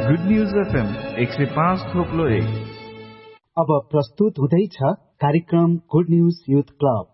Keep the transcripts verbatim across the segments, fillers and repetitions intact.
Good news FM एक सय पाँच थोप्लो एक। अब प्रस्तुत हुँदैछ कार्यक्रम गुड न्यूज युथ क्लब।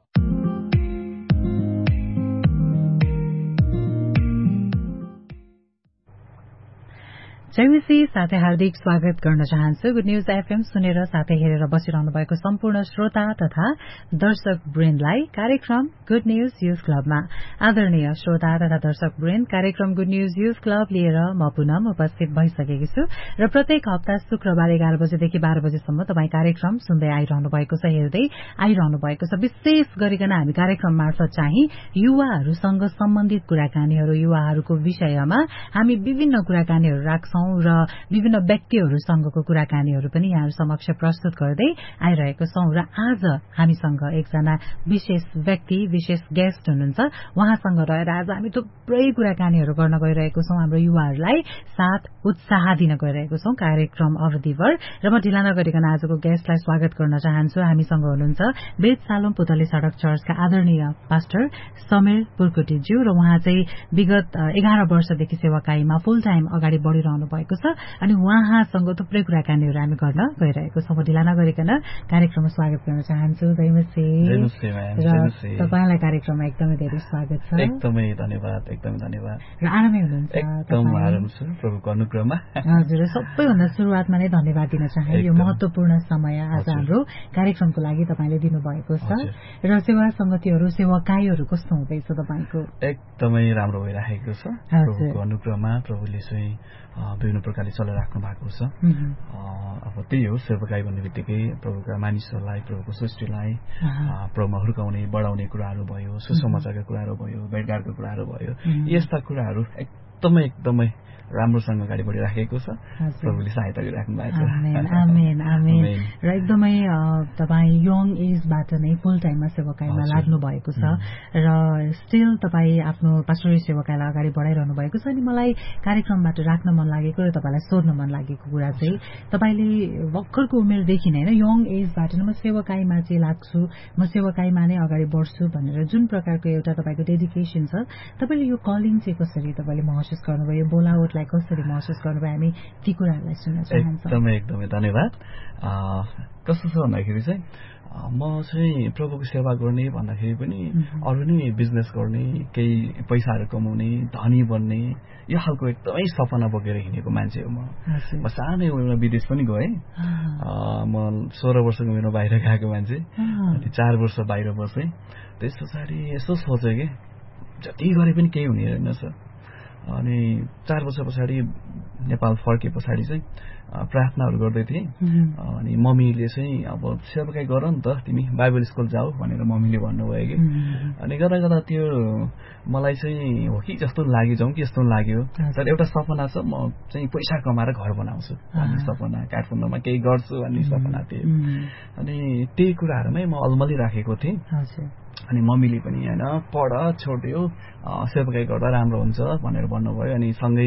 जयमसी साथै हार्दिक स्वागत गर्न चाहन्छु। गुड न्यूज एफएम सुनेर साथै हेरेर बसिरहनु भएको सम्पूर्ण श्रोता तथा दर्शक वृन्दलाई कार्यक्रम गुड न्यूज युथ क्लबमा आदरणीय श्रोता तथा दर्शक वृन्द, कार्यक्रम गुड न्यूज युथ क्लब लिएर म पुनः उपस्थित भइसकेकी छु र प्रत्येक हप्ता शुक्रबार एघार बजेदेखि बाह्र बजेसम्म तपाई कार्यक्रम सुन्दै आइरहनु भएको छ, हेर्दै आइरहनु भएको छ। विशेष गरिकन हामी कार्यक्रम मार्फत चाहिँ युवाहरूसँग सम्बन्धित कुराकानीहरू, युवाहरूको विषयमा हामी विभिन्न कुराकानीहरू राख्छौं र विभिन्न व्यक्तिहरूसँगको कुराकानीहरू पनि यहाँहरू समक्ष प्रस्तुत गर्दै आइरहेको छौं। र आज हामीसँग एकजना विशेष व्यक्ति, विशेष गेस्ट हुनुहुन्छ। उहाँसँग रहेर आज हामी थुप्रै कुराकानीहरू गर्न गइरहेको छौं, हाम्रो युवाहरूलाई साथ उत्साह दिन गइरहेको छौं कार्यक्रम अवधिभर। र म ढिला नगरिकन आजको गेस्टलाई स्वागत गर्न चाहन्छु। हामीसँग हुनुहुन्छ बेद सालोम पुतली सड़क चर्चका आदरणीय पास्टर समीर पुर्कुटीज्यू र उहाँ चाहिँ विगत एघार वर्षदेखि सेवाकाईमा फुल टाइम अगाडि बढ़िरहनु भएको छ अनि उहाँसँग थुप्रै कुराकानीहरू हामी गर्न गइरहेको छौं। म ढिला नगरिकन कार्यक्रममा स्वागत गर्न चाहन्छु। जयमसी। तपाईलाई कार्यक्रममा एकदमै धेरै स्वागत छ। एकदमै धन्यवाद, एकदमै धन्यवाद। र आरामै हुनुहुन्छ? एकदम आराम छु प्रभुको अनुग्रहमा। हजुर, सबैभन्दा सुरुवातमा नै धन्यवाद दिन चाहे। यो महत्वपूर्ण समय आज हाम्रो कार्यक्रमको लागि तपाईले दिनुभएको छ। र सेवा संगतिहरू, सेवाकाईहरू कस्तो हुँदैछ तपाईको? एकदमै राम्रो भइरहेको छ प्रभुको अनुग्रहमा। प्रभुले चाहिँ विभिन्न प्रकारले चलाइराख्नु भएको छ। अब त्यही हो, सेवाकाई भन्ने बित्तिकै प्रभुका मानिसहरूलाई, प्रभुको सृष्टिलाई प्रभुमा हुर्काउने, बढाउने कुराहरू भयो, सुसमाचारका कुराहरू भयो, भेटघाटका कुराहरू भयो। यस्ता कुराहरू एकदमै एकदमै राम्रोसँग अगाडि बढिराखेको छ। प्रभुले सहायता गरिराख्नु भएको छ। आमेन, आमेन, आमेन। र एकदमै तपाईँ यङ एजबाट नै फुल टाइममा सेवाकाईमा लाग्नु भएको छ र स्टिल तपाईँ आफ्नो पास्टोरल सेवाकाईलाई अगाडि बढाइरहनु भएको छ। अनि मलाई कार्यक्रमबाट राख्न मन लागेको र तपाईँलाई सोध्न मन लागेको कुरा चाहिँ, तपाईँले भर्खरको उमेरदेखि नै होइन, यङ एजबाट नै म सेवाकाईमा चाहिँ लाग्छु, म सेवाकाईमा नै अगाडि बढ्छु भनेर जुन प्रकारको एउटा तपाईँको डेडिकेसन छ, तपाईँले यो कलिङ चाहिँ कसरी तपाईँले महसुस गर्नुभयो, बोलावटलाई कसरी महसुस गर्नुभयो, हामी ती कुराहरूलाई सुन्न चाहन्छौँ। एकदमै एकदमै धन्यवाद। कस्तो छ भन्दाखेरि चाहिँ म चाहिँ प्रभुको सेवा गर्ने भन्दाखेरि पनि अरू नै बिजनेस गर्ने, केही पैसाहरू कमाउने, धनी बन्ने, यो खालको एकदमै सपना बोकेर हिँडेको मान्छे हो म। म सानै उमेरमा विदेश पनि गएँ। म सोह्र वर्षको उमेरमा बाहिर गएको मान्छे, अनि चार वर्ष बाहिर बसेँ। त्यस पछाडि यसो सोचेँ कि जति गरे पनि केही हुने रहेनछ। अनि चार वर्ष पछाडि नेपाल फर्के पछाडि चाहिँ प्रार्थनाहरू गर्दै थिएँ। अनि मम्मीले चाहिँ अब सेवाकाई गर नि त, तिमी बाइबल स्कुल जाऊ भनेर मम्मीले भन्नुभयो कि। अनि गर्दा गर्दा त्यो मलाई चाहिँ हो कि जस्तो लाग्यो, जाउँ कि जस्तो लाग्यो। तर एउटा सपना छ, म चाहिँ पैसा कमाएर घर बनाउँछु भन्ने सपना, काठमाडौँमा केही गर्छु भन्ने सपना थियो। अनि त्यही कुराहरूमै म अलमली राखेको थिएँ। अनि मम्मीले पनि होइन पढ, छोड्यो, सेवाकाई गर्दा राम्रो हुन्छ भनेर भन्नुभयो। अनि सँगै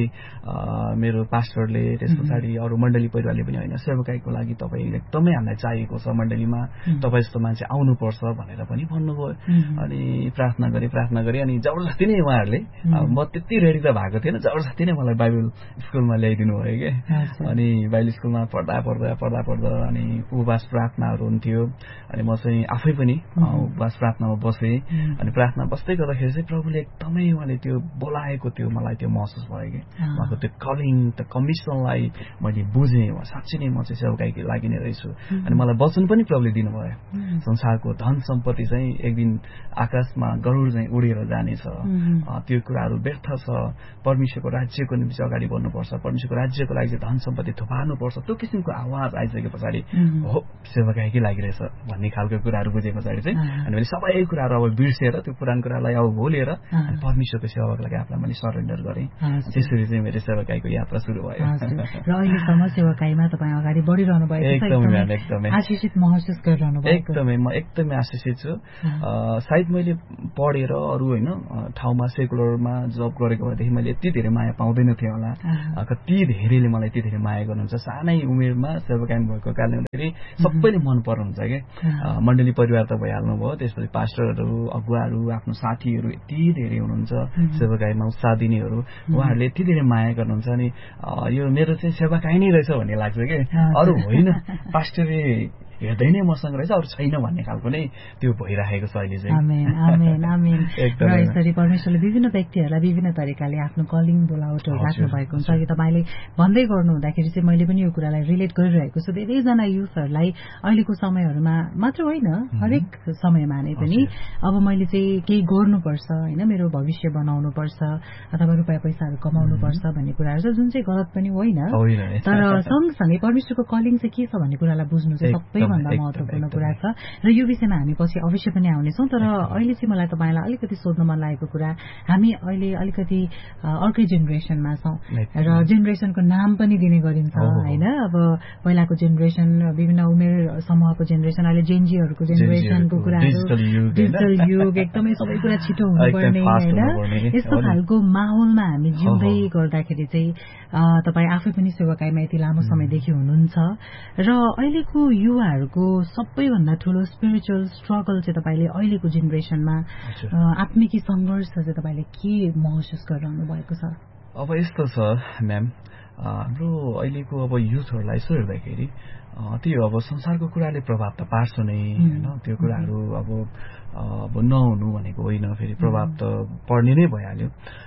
मेरो पास्टरले, त्यस पछाडि अरू मण्डली परिवारले पनि होइन सेवाकाईको लागि तपाईँ एकदमै हामीलाई चाहिएको छ, मण्डलीमा तपाईँ जस्तो मान्छे आउनुपर्छ भनेर पनि भन्नुभयो। अनि प्रार्थना गरेँ प्रार्थना गरेँ अनि जबरजस्ती नै उहाँहरूले, म त्यति रेडी त भएको थिएन, जबरजस्ती नै मलाई बाइबल स्कुलमा ल्याइदिनु भयो कि। अनि बाइबल स्कुलमा पढ्दा पढ्दा पढ्दा पढ्दा अनि उपवास प्रार्थनाहरू हुन्थ्यो। अनि म चाहिँ आफै पनि उपवास प्रार्थनामा बसेँ। अनि प्रार्थना बस्दै गर्दाखेरि चाहिँ प्रभुले एकदमै उहाँले त्यो बोलाएको थियो, मलाई त्यो महसुस भयो कि उहाँको त्यो कलिङ, त्यो कमिसनलाई मैले बुझेँ। साँच्चै नै म चाहिँ सेवाकाईको लागि नै रहेछु। अनि मलाई वचन पनि प्रभुले दिनुभयो, संसारको धन सम्पत्ति चाहिँ एक दिन आकाशमा गरुड चाहिँ उडेर जानेछ, त्यो कुराहरू व्यर्थ छ, परमेश्वरको राज्यको निम्ति चाहिँ अगाडि बढ्नुपर्छ, परमेश्वरको राज्यको लागि चाहिँ धन सम्पत्ति थुपार्नुपर्छ। त्यो किसिमको आवाज आइसके पछाडि हो सेवाकाईकै लागि रहेछ भन्ने खालको कुराहरू बुझे पछाडि चाहिँ अनि मैले सबै कुराहरू अब बिर्सेर, त्यो पुरानो कुरालाई अब भुलेर परमेश्वरको सेवाको लागि आफूलाई मैले सरेन्डर गरेँ। त्यसरी चाहिँ मेरो सेवाकाईको यात्रा सुरु भयो। र अहिलेसम्म सेवाकाईमा तपाईँ अगाडि बढिरहनु भएको छ, एकदमै आशिषित महसुस गरिरहनु भएको? एकदमै, म एकदमै आशिषित छु। सायद मैले पढेर अरू होइन ठाउँमा सेकुलरमा जब गरेको भएदेखि मैले यति धेरै माया पाउँदैन थिएँ होला। कति धेरैले मलाई यति धेरै माया गर्नुहुन्छ। सानै उमेरमा सेवाकाईमा भएको कारणले गर्दाखेरि सबैले मन पराउनुहुन्छ कि। मण्डली परिवार त भइहाल्नु भयो, त्यसपछि पास्टर पास्टरहरू, अगुवाहरू, आफ्नो साथीहरू यति धेरै हुनुहुन्छ, सेवाकाईमा उत्साह दिनेहरू, उहाँहरूले यति धेरै माया गर्नुहुन्छ। अनि यो मेरो चाहिँ सेवाकाई नै रहेछ भन्ने लाग्छ कि, अरू होइन, पास्टरले हेर्दै नै मसँग रहेछ, अरू छैन भन्ने खालको नै त्यो भइरहेको छ अहिले चाहिँ। आमेन आमेन आमेन। र यसरी परमेश्वरले विभिन्न व्यक्तिहरूलाई विभिन्न तरिकाले आफ्नो कलिङ बोलावटहरू राख्नु भएको हुन्छ। कि तपाईँले भन्दै गर्नु हुँदाखेरि चाहिँ मैले पनि यो कुरालाई रिलेट गरिरहेको छु। धेरैजना युथहरूलाई अहिलेको समयहरूमा मात्र होइन, हरेक समयमा नै पनि अब मैले चाहिँ केही गर्नुपर्छ होइन, मेरो भविष्य बनाउनुपर्छ अथवा रुपियाँ पैसाहरू कमाउनुपर्छ भन्ने कुराहरू छ, जुन चाहिँ गलत पनि होइन। तर सँगसँगै परमेश्वरको कलिङ चाहिँ के छ भन्ने कुरालाई बुझ्नु चाहिँ सबैभन्दा महत्त्वपूर्ण कुरा छ। र यो विषयमा हामी पछि अवश्य पनि आउनेछौँ। तर अहिले चाहिँ मलाई तपाईँलाई अलिकति सोध्न मन लागेको कुरा, हामी अहिले अलिकति अर्कै जेनेरेसनमा छौँ र जेनेरेसनको नाम पनि दिने गरिन्छ होइन। अब पहिलाको जेनेरेसन, विभिन्न उमेर समूहको जेनेरेसन, अहिले जेनजीहरूको जेनेरेसनको कुराहरू, डिजिटल युग, एकदमै सबै कुरा छिटो हुनुपर्ने होइन। यस्तो खालको माहौलमा हामी जिउँदै गर्दाखेरि चाहिँ तपाईँ आफै पनि सेवाकाईमा यति लामो समयदेखि हुनुहुन्छ र अहिलेको युवाहरूको सबैभन्दा ठुलो स्पिरिचुअल स्ट्रगल चाहिँ तपाईँले अहिलेको जेनेरेसनमा आत्मिकी सङ्घर्ष चाहिँ तपाईँले के महसुस गरिरहनु भएको छ? अब यस्तो छ म्याम, हाम्रो अहिलेको अब युथहरूलाई यसो हेर्दाखेरि त्यो अब संसारको कुराले प्रभाव त पार्छ नै होइन। त्यो कुराहरू अब अब नहुनु भनेको होइन, फेरि प्रभाव त पर्ने नै भइहाल्यो।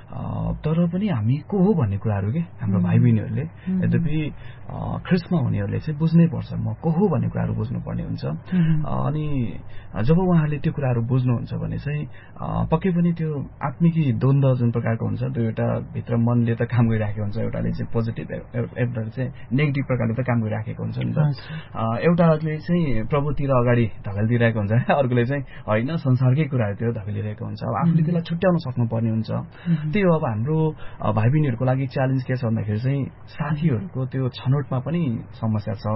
तर पनि हामी को हो भन्ने कुराहरू के हाम्रो भाइ बहिनीहरूले, यद्यपि ख्रिस्टमा हुनेहरूले चाहिँ बुझ्नै पर्छ, म को हो भन्ने कुराहरू बुझ्नुपर्ने हुन्छ। अनि जब उहाँहरूले त्यो कुराहरू बुझ्नुहुन्छ भने चाहिँ पक्कै पनि त्यो आत्मिकी द्वन्द्व जुन प्रकारको हुन्छ, त्यो एउटा भित्र मनले त काम गरिराखेको हुन्छ, एउटाले चाहिँ पोजिटिभ, एउटाले चाहिँ नेगेटिभ प्रकारले त काम गरिराखेको हुन्छ नि त। एउटाले चाहिँ प्रभुतिर अगाडि धकेलिदिइरहेको हुन्छ, अर्कोले चाहिँ होइन संसारकै कुराहरूतिर धकेलिरहेको हुन्छ। अब आफूले त्यसलाई छुट्याउन सक्नुपर्ने हुन्छ। त्यही हो अब हाम्रो भाइ बहिनीहरूको लागि च्यालेन्ज के छ भन्दाखेरि चाहिँ साथीहरूको त्यो छनौटमा पनि समस्या छ।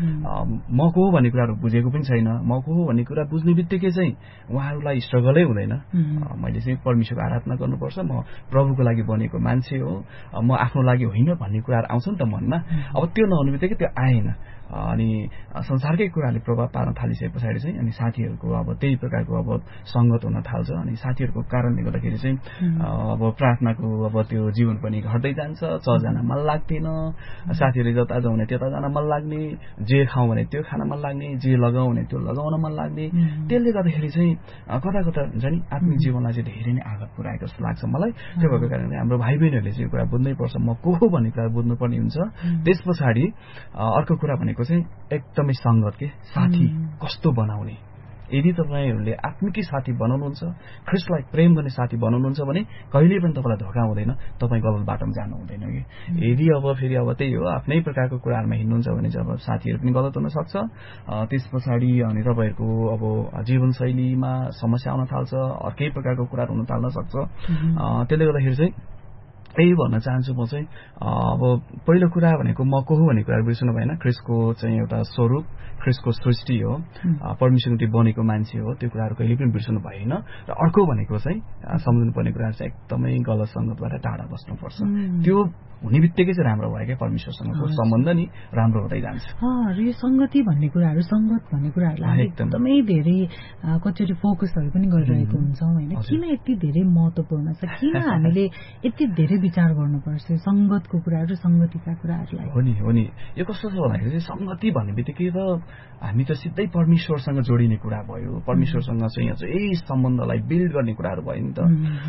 म को हो भन्ने कुराहरू बुझेको पनि छैन। म को हो भन्ने कुरा बुझ्ने बित्तिकै चाहिँ उहाँहरूलाई स्ट्रगलै हुँदैन। मैले चाहिँ परमेश्वरको आराधना गर्नुपर्छ, म प्रभुको लागि बनेको मान्छे हो, म आफ्नो लागि होइन भन्ने कुराहरू आउँछ नि त मनमा। अब त्यो नहुने बित्तिकै त्यो आएन। अनि संसारकै कुराले प्रभाव पार्न थालिसके पछाडि चाहिँ अनि साथीहरूको अब त्यही प्रकारको अब सङ्गत हुन थाल्छ। अनि साथीहरूको कारणले गर्दाखेरि चाहिँ अब प्रार्थनाको अब त्यो जीवन पनि घट्दै जान्छ। चर्च जान मन लाग्दैन, साथीहरूले जता जाउँ भने त्यता जान मन लाग्ने, जे खाउँ भने त्यो खान मन लाग्ने, जे लगाउँ भने त्यो लगाउन मन लाग्ने। त्यसले गर्दाखेरि चाहिँ कता कता हुन्छ नि आत्मिक जीवनलाई चाहिँ धेरै नै आघात पुऱ्याएको जस्तो लाग्छ मलाई। त्यो भएको कारणले हाम्रो भाइ बहिनीहरूले चाहिँ यो कुरा बुझ्नै पर्छ, म को हो भन्ने कुरा बुझ्नुपर्ने हुन्छ। त्यस पछाडि अर्को कुरा भनेको चाहिँ एकदमै सङ्गत के साथी कस्तो बनाउने। यदि तपाईँहरूले आत्मिकी साथी बनाउनुहुन्छ, ख्रिस्टलाई प्रेम गर्ने साथी बनाउनुहुन्छ भने कहिले पनि तपाईँलाई धोका हुँदैन, तपाईँ गलत बाटोमा जानु हुँदैन कि। यदि अब फेरि अब त्यही हो आफ्नै प्रकारको कुराहरूमा हिँड्नुहुन्छ भने चाहिँ अब साथीहरू पनि गलत हुन सक्छ। त्यस पछाडि अनि तपाईँहरूको अब जीवनशैलीमा समस्या आउन थाल्छ, अर्कै प्रकारको कुराहरू हुन थाल्न सक्छ। त्यसले गर्दाखेरि चाहिँ यही भन्न चाहन्छु म चाहिँ अब पहिलो कुरा भनेको म को हो भन्ने कुराहरू बिर्सनु भएन। ख्रिस्टको चाहिँ एउटा स्वरूप, ख्रिस्टको सृष्टि हो, परमेश्वरको त्यो बनेको मान्छे हो, त्यो कुराहरू कहिले पनि बिर्सनु भएन। र अर्को भनेको चाहिँ सम्झनुपर्ने कुराहरू चाहिँ एकदमै गलत सङ्गतबाट टाढा बस्नुपर्छ। त्यो हुने बित्तिकै चाहिँ राम्रो भयो क्या, परमेश्वरसँगको सम्बन्ध नि राम्रो हुँदै जान्छ। र यो सङ्गति भन्ने कुराहरू, सङ्गत भन्ने कुराहरूलाई एकदमै धेरै कतिवटा फोकसहरू पनि गरिरहेको हुन्छौँ होइन। किन यति धेरै महत्त्वपूर्ण छ, किन हामीले यति धेरै विचार गर्नुपर्छ सङ्गतको कुराहरू, सङ्गतिका कुराहरूलाई? हो नि हो नि यो कस्तो छ भन्दाखेरि चाहिँ सङ्गति भन्ने बित्तिकै त हामी त सिधै परमेश्वरसँग जोडिने कुरा भयो, परमेश्वरसँग चाहिँ यही सम्बन्धलाई बिल्ड गर्ने कुराहरू भयो नि त।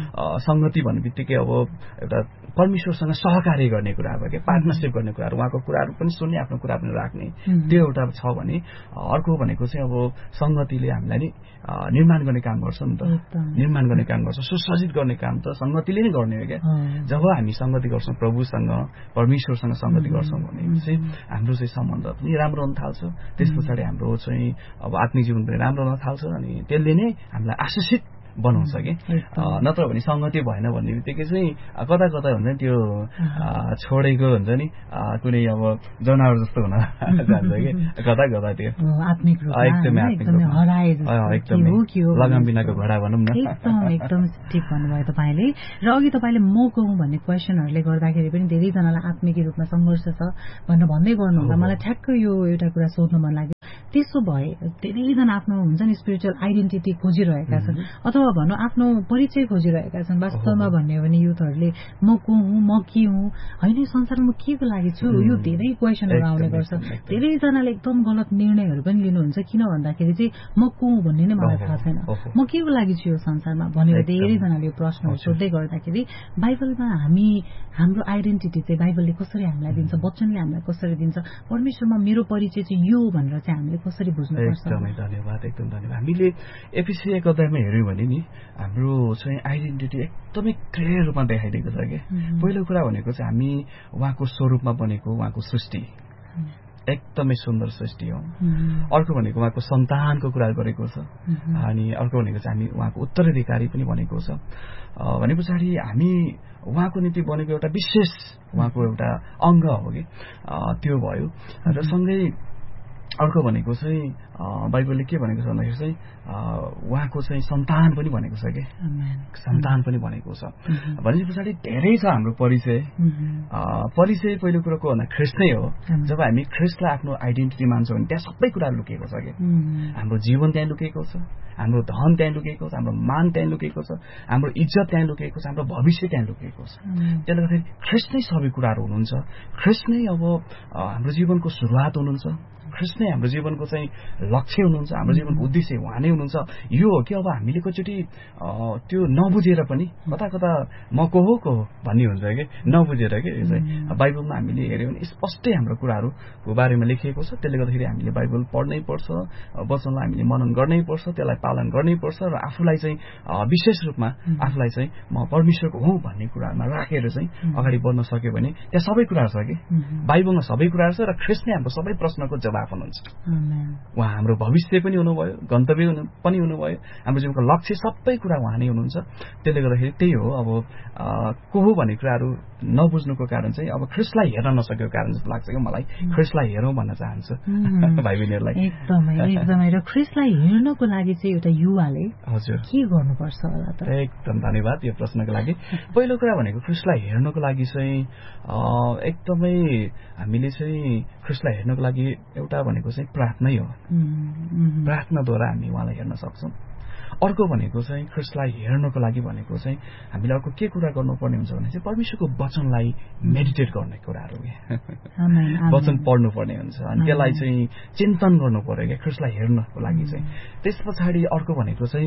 सङ्गति भन्ने बित्तिकै अब एउटा परमेश्वरसँग सहकार्य गर्ने कुरा भयो क्या, पार्टनरसिप गर्ने कुराहरू, उहाँको कुराहरू पनि सुन्ने, आफ्नो कुरा पनि राख्ने, त्यो एउटा छ भने अर्को भनेको चाहिँ अब सङ्गतिले हामीलाई नि निर्माण गर्ने काम गर्छ नि त, निर्माण गर्ने काम गर्छ, सुसज्जित गर्ने काम त सङ्गतिले नै गर्ने हो क्या। जब हामी सङ्गति गर्छौँ प्रभुसँग, परमेश्वरसँग सङ्गति गर्छौँ भने चाहिँ हाम्रो चाहिँ सम्बन्ध पनि राम्रो हुन थाल्छ। त्यस पछाडि हाम्रो चाहिँ अब आत्मिक जीवन पनि राम्रो हुन थाल्छ। अनि त्यसले नै हामीलाई आशिषित बनाउँछ कि। नत्र भने सङ्गति भएन भन्ने बित्तिकै चाहिँ कता कता हुन्छ नि त्यो छोडेको हुन्छ नि कुनै अब जनावर जस्तो हुन जान्छ कि कता कता त्यो आत्मिक रूपमा एकदमै एकदमै लगाम बिनाको घोडा भनौँ न। एकदम एकदम ठिक भन्नुभयो तपाईँले। र अघि तपाईँले म को हुँ भन्ने क्वेसनहरूले गर्दाखेरि पनि धेरैजनालाई आत्मिक रूपमा सङ्घर्ष छ भनेर भन्दै गर्नुहुन्छ। मलाई ठ्याक्क यो एउटा कुरा सोध्न मन लाग्यो, त्यसो भए धेरैजना आफ्नो हुन्छ नि स्पिरिचुअल आइडेन्टिटी खोजिरहेका छन् अथवा भनौँ आफ्नो परिचय खोजिरहेका छन् वास्तवमा भन्ने हो भने युथहरूले म को हुँ म के हुँ होइन संसारमा के को लागि छु यो धेरै क्वेसनहरू आउने गर्छ धेरैजनाले एकदम गलत निर्णयहरू पनि लिनुहुन्छ किन भन्दाखेरि चाहिँ म को हुँ भन्ने नै मलाई थाहा छैन म के को लागि छु यो संसारमा भनेर धेरैजनाले यो प्रश्नहरू सोध्दै गर्दाखेरि बाइबलमा हामी हाम्रो आइडेन्टिटी चाहिँ बाइबलले कसरी हामीलाई दिन्छ वचनले हामीलाई कसरी दिन्छ परमेश्वरमा मेरो परिचय चाहिँ यो भनेर चाहिँ हामीले कसरी बुझ्नुपर्छ एकदमै धन्यवाद एकदम धन्यवाद हामीले एफिसी एक अध्यायमा हेऱ्यौँ भने नि हाम्रो चाहिँ आइडेन्टिटी एकदमै क्लियर रूपमा देखाइदिएको छ क्या पहिलो कुरा भनेको चाहिँ हामी उहाँको स्वरूपमा बनेको उहाँको सृष्टि एकदमै सुन्दर सृष्टि हो अर्को भनेको उहाँको सन्तानको कुरा गरेको छ अनि अर्को भनेको चाहिँ हामी उहाँको उत्तराधिकारी पनि भनेको छ भने पछाडि हामी उहाँको निम्ति बनेको एउटा विशेष उहाँको एउटा अङ्ग हो कि त्यो भयो र सँगै अर्को भनेको चाहिँ बाइबलले के भनेको छ भन्दाखेरि चाहिँ उहाँको चाहिँ सन्तान पनि भनेको छ कि सन्तान पनि भनेको छ भने पछाडि धेरै छ हाम्रो परिचय परिचय पहिलो कुरो को भन्दा ख्रिस्ट नै हो जब हामी ख्रिस्टलाई आफ्नो आइडेन्टिटी मान्छौँ भने त्यहाँ सबै कुरा लुकेको छ कि हाम्रो जीवन त्यहाँ लुकेको छ हाम्रो धन त्यहाँ लुकेको छ हाम्रो मान त्यहाँ लुकेको छ हाम्रो इज्जत त्यहाँ लुकेको छ हाम्रो भविष्य त्यहाँ लुकेको छ त्यसले गर्दाखेरि ख्रिस्ट नै सबै कुराहरू हुनुहुन्छ ख्रिस्ट नै अब हाम्रो जीवनको सुरुवात हुनुहुन्छ ख्रिस्ट नै हाम्रो जीवनको चाहिँ लक्ष्य हुनुहुन्छ हाम्रो जीवनको उद्देश्य उहाँ नै हुनुहुन्छ यो हो कि अब हामीले कचोटि त्यो नबुझेर पनि कता कता म को हो को हो भन्ने हुन्छ कि नबुझेर कि बाइबलमा हामीले हेऱ्यौँ भने स्पष्टै हाम्रो कुराहरूको बारेमा लेखिएको छ त्यसले गर्दाखेरि हामीले बाइबल पढ्नै पर्छ वचनलाई हामीले मनन गर्नै पर्छ त्यसलाई पालन गर्नै पर्छ र आफूलाई चाहिँ विशेष रूपमा आफूलाई चाहिँ म परमेश्वरको हुँ भन्ने कुरामा राखेर चाहिँ अगाडि बढ्न सक्यो भने त्यहाँ सबै कुराहरू छ कि बाइबलमा सबै कुराहरू छ र ख्रिस्ट नै हाम्रो सबै प्रश्नको जवाब हुनुहुन्छ उहाँ हाम्रो भविष्य पनि हुनुभयो गन्तव्य पनि हुनुभयो हाम्रो जीवनको लक्ष्य सबै कुरा उहाँ नै हुनुहुन्छ त्यसले गर्दाखेरि त्यही हो अब को हो भन्ने कुराहरू नबुझ्नुको कारण चाहिँ अब ख्रिस्टलाई हेर्न नसकेको कारण जस्तो लाग्छ कि मलाई ख्रिस्टलाई हेरौँ भन्न चाहन्छु भाइ बहिनीहरूलाई एकदमै एकदमै र ख्रिस्टलाई हेर्नको लागि चाहिँ एउटा युवाले हजुर के गर्नुपर्छ होला त एकदम धन्यवाद यो प्रश्नको लागि पहिलो कुरा भनेको ख्रिस्टलाई हेर्नको लागि चाहिँ एकदमै हामीले चाहिँ ख्रिस्टलाई हेर्नको लागि एउटा भनेको चाहिँ प्रार्थनै हो प्रार्थनाद्वारा हामी उहाँलाई हेर्न सक्छौँ अर्को भनेको चाहिँ ख्रिस्टलाई हेर्नको लागि भनेको चाहिँ हामीले अर्को के कुरा गर्नुपर्ने हुन्छ भने चाहिँ परमेश्वरको वचनलाई मेडिटेट गर्ने कुराहरू वचन पढ्नुपर्ने हुन्छ अनि त्यसलाई चाहिँ चिन्तन गर्नु पर्यो क्या ख्रिस्टलाई हेर्नको लागि चाहिँ त्यस पछाडि अर्को भनेको चाहिँ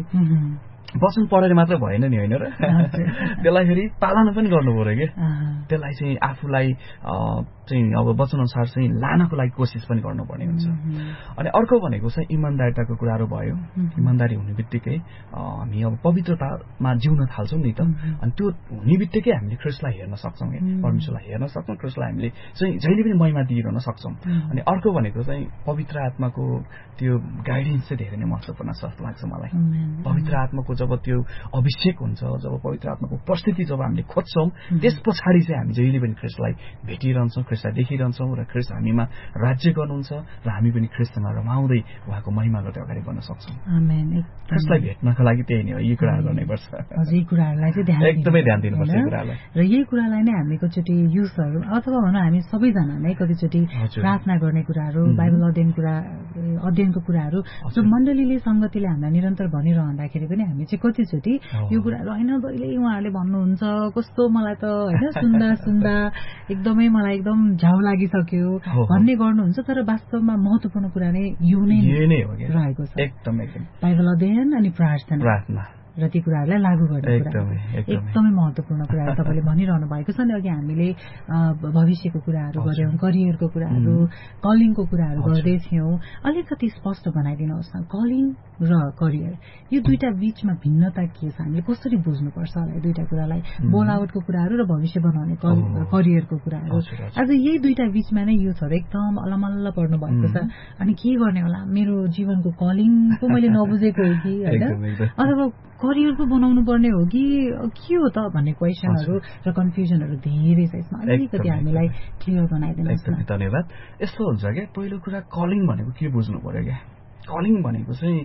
वचन पढेर मात्र भएन नि होइन र त्यसलाई फेरि पालन पनि गर्नु पर्यो क्या त्यसलाई चाहिँ आफूलाई चाहिँ अब वचनअनुसार चाहिँ लानको लागि कोसिस पनि गर्नुपर्ने हुन्छ अनि अर्को भनेको चाहिँ इमान्दारिताको कुराहरू भयो इमान्दारी हुने बित्तिकै हामी अब पवित्रतामा जिउन थाल्छौँ नि त अनि त्यो हुने बित्तिकै हामीले ख्रिस्टलाई हेर्न सक्छौँ क्या परमेश्वरलाई हेर्न सक्छौँ ख्रिस्टलाई हामीले चाहिँ जहिले पनि महिमा दिइरहन सक्छौँ अनि अर्को भनेको चाहिँ पवित्र आत्माको त्यो गाइडेन्स चाहिँ धेरै नै महत्त्वपूर्ण जस्तो लाग्छ मलाई पवित्र आत्माको जब त्यो अभिषेक हुन्छ जब पवित्र आत्माको उपस्थिति जब हामीले खोज्छौँ त्यस पछाडि चाहिँ हामी जहिले पनि ख्रिस्टलाई भेटिरहन्छौँ ख्रिस्टलाई देखिरहन्छौँ र ख्रिस्ट हामीमा राज्य गर्नुहुन्छ र हामी पनि ख्रिस्टमा रमाउँदै उहाँको महिमा गर्दै अगाडि बढ्न सक्छौँ ख्रिस्टलाई भेट्नको लागि त्यही नै हो यी कुराहरू गर्नुपर्छ यी कुराहरूलाई चाहिँ एकदमै ध्यान दिनुपर्छ यी कुरालाई र यही कुरालाई नै हामी कतिचोटि युथहरू अथवा भनौँ हामी सबैजना नै कतिचोटि प्रार्थना गर्ने कुराहरू बाइबल अध्ययन कुरा अध्ययनको कुराहरू जो मण्डलीले सङ्गतिले हामीलाई निरन्तर भनिरहँदाखेरि पनि हामी चाहिँ कतिचोटि यो कुराहरू होइन जहिले उहाँहरूले भन्नुहुन्छ कस्तो मलाई त होइन सुन्दा सुन्दा एकदमै मलाई एकदम झाउ लागिसक्यो भन्ने गर्नुहुन्छ तर वास्तवमा महत्त्वपूर्ण कुरा नै यो नै रहेको छ एकदम एकदम बाइबल अध्ययन अनि प्रार्थना प्रार्थना र ती कुराहरूलाई लागू गर्ने कुरा एकदमै महत्त्वपूर्ण कुराहरू तपाईँले भनिरहनु भएको छ नि अघि हामीले भविष्यको कुराहरू गऱ्यौँ करियरको कुराहरू कलिङको कुराहरू गर्दै थियौँ अलिकति स्पष्ट बनाइदिनुहोस् न कलिङ र करियर यो दुईटा बीचमा भिन्नता के छ हामीले कसरी बुझ्नुपर्छ होला दुईटा कुरालाई बोलावटको कुराहरू र भविष्य बनाउने करियरको कुराहरू आज यही दुईटा बीचमा नै युथहरू एकदम अलमल्ल पर्नु भएको छ अनि के गर्ने होला मेरो जीवनको कलिङ पो मैले नबुझेको हो कि होइन अथवा करियर पो बनाउनु पर्ने हो कि के हो त भन्ने क्वेसनहरू र कन्फ्युजनहरू धेरै छ यसमा अलिकति हामीलाई क्लियर बनाइदिनुहोस् न धन्यवाद यस्तो हुन्छ क्या पहिलो कुरा कलिङ भनेको के बुझ्नु पर्यो क्या कलिङ भनेको चाहिँ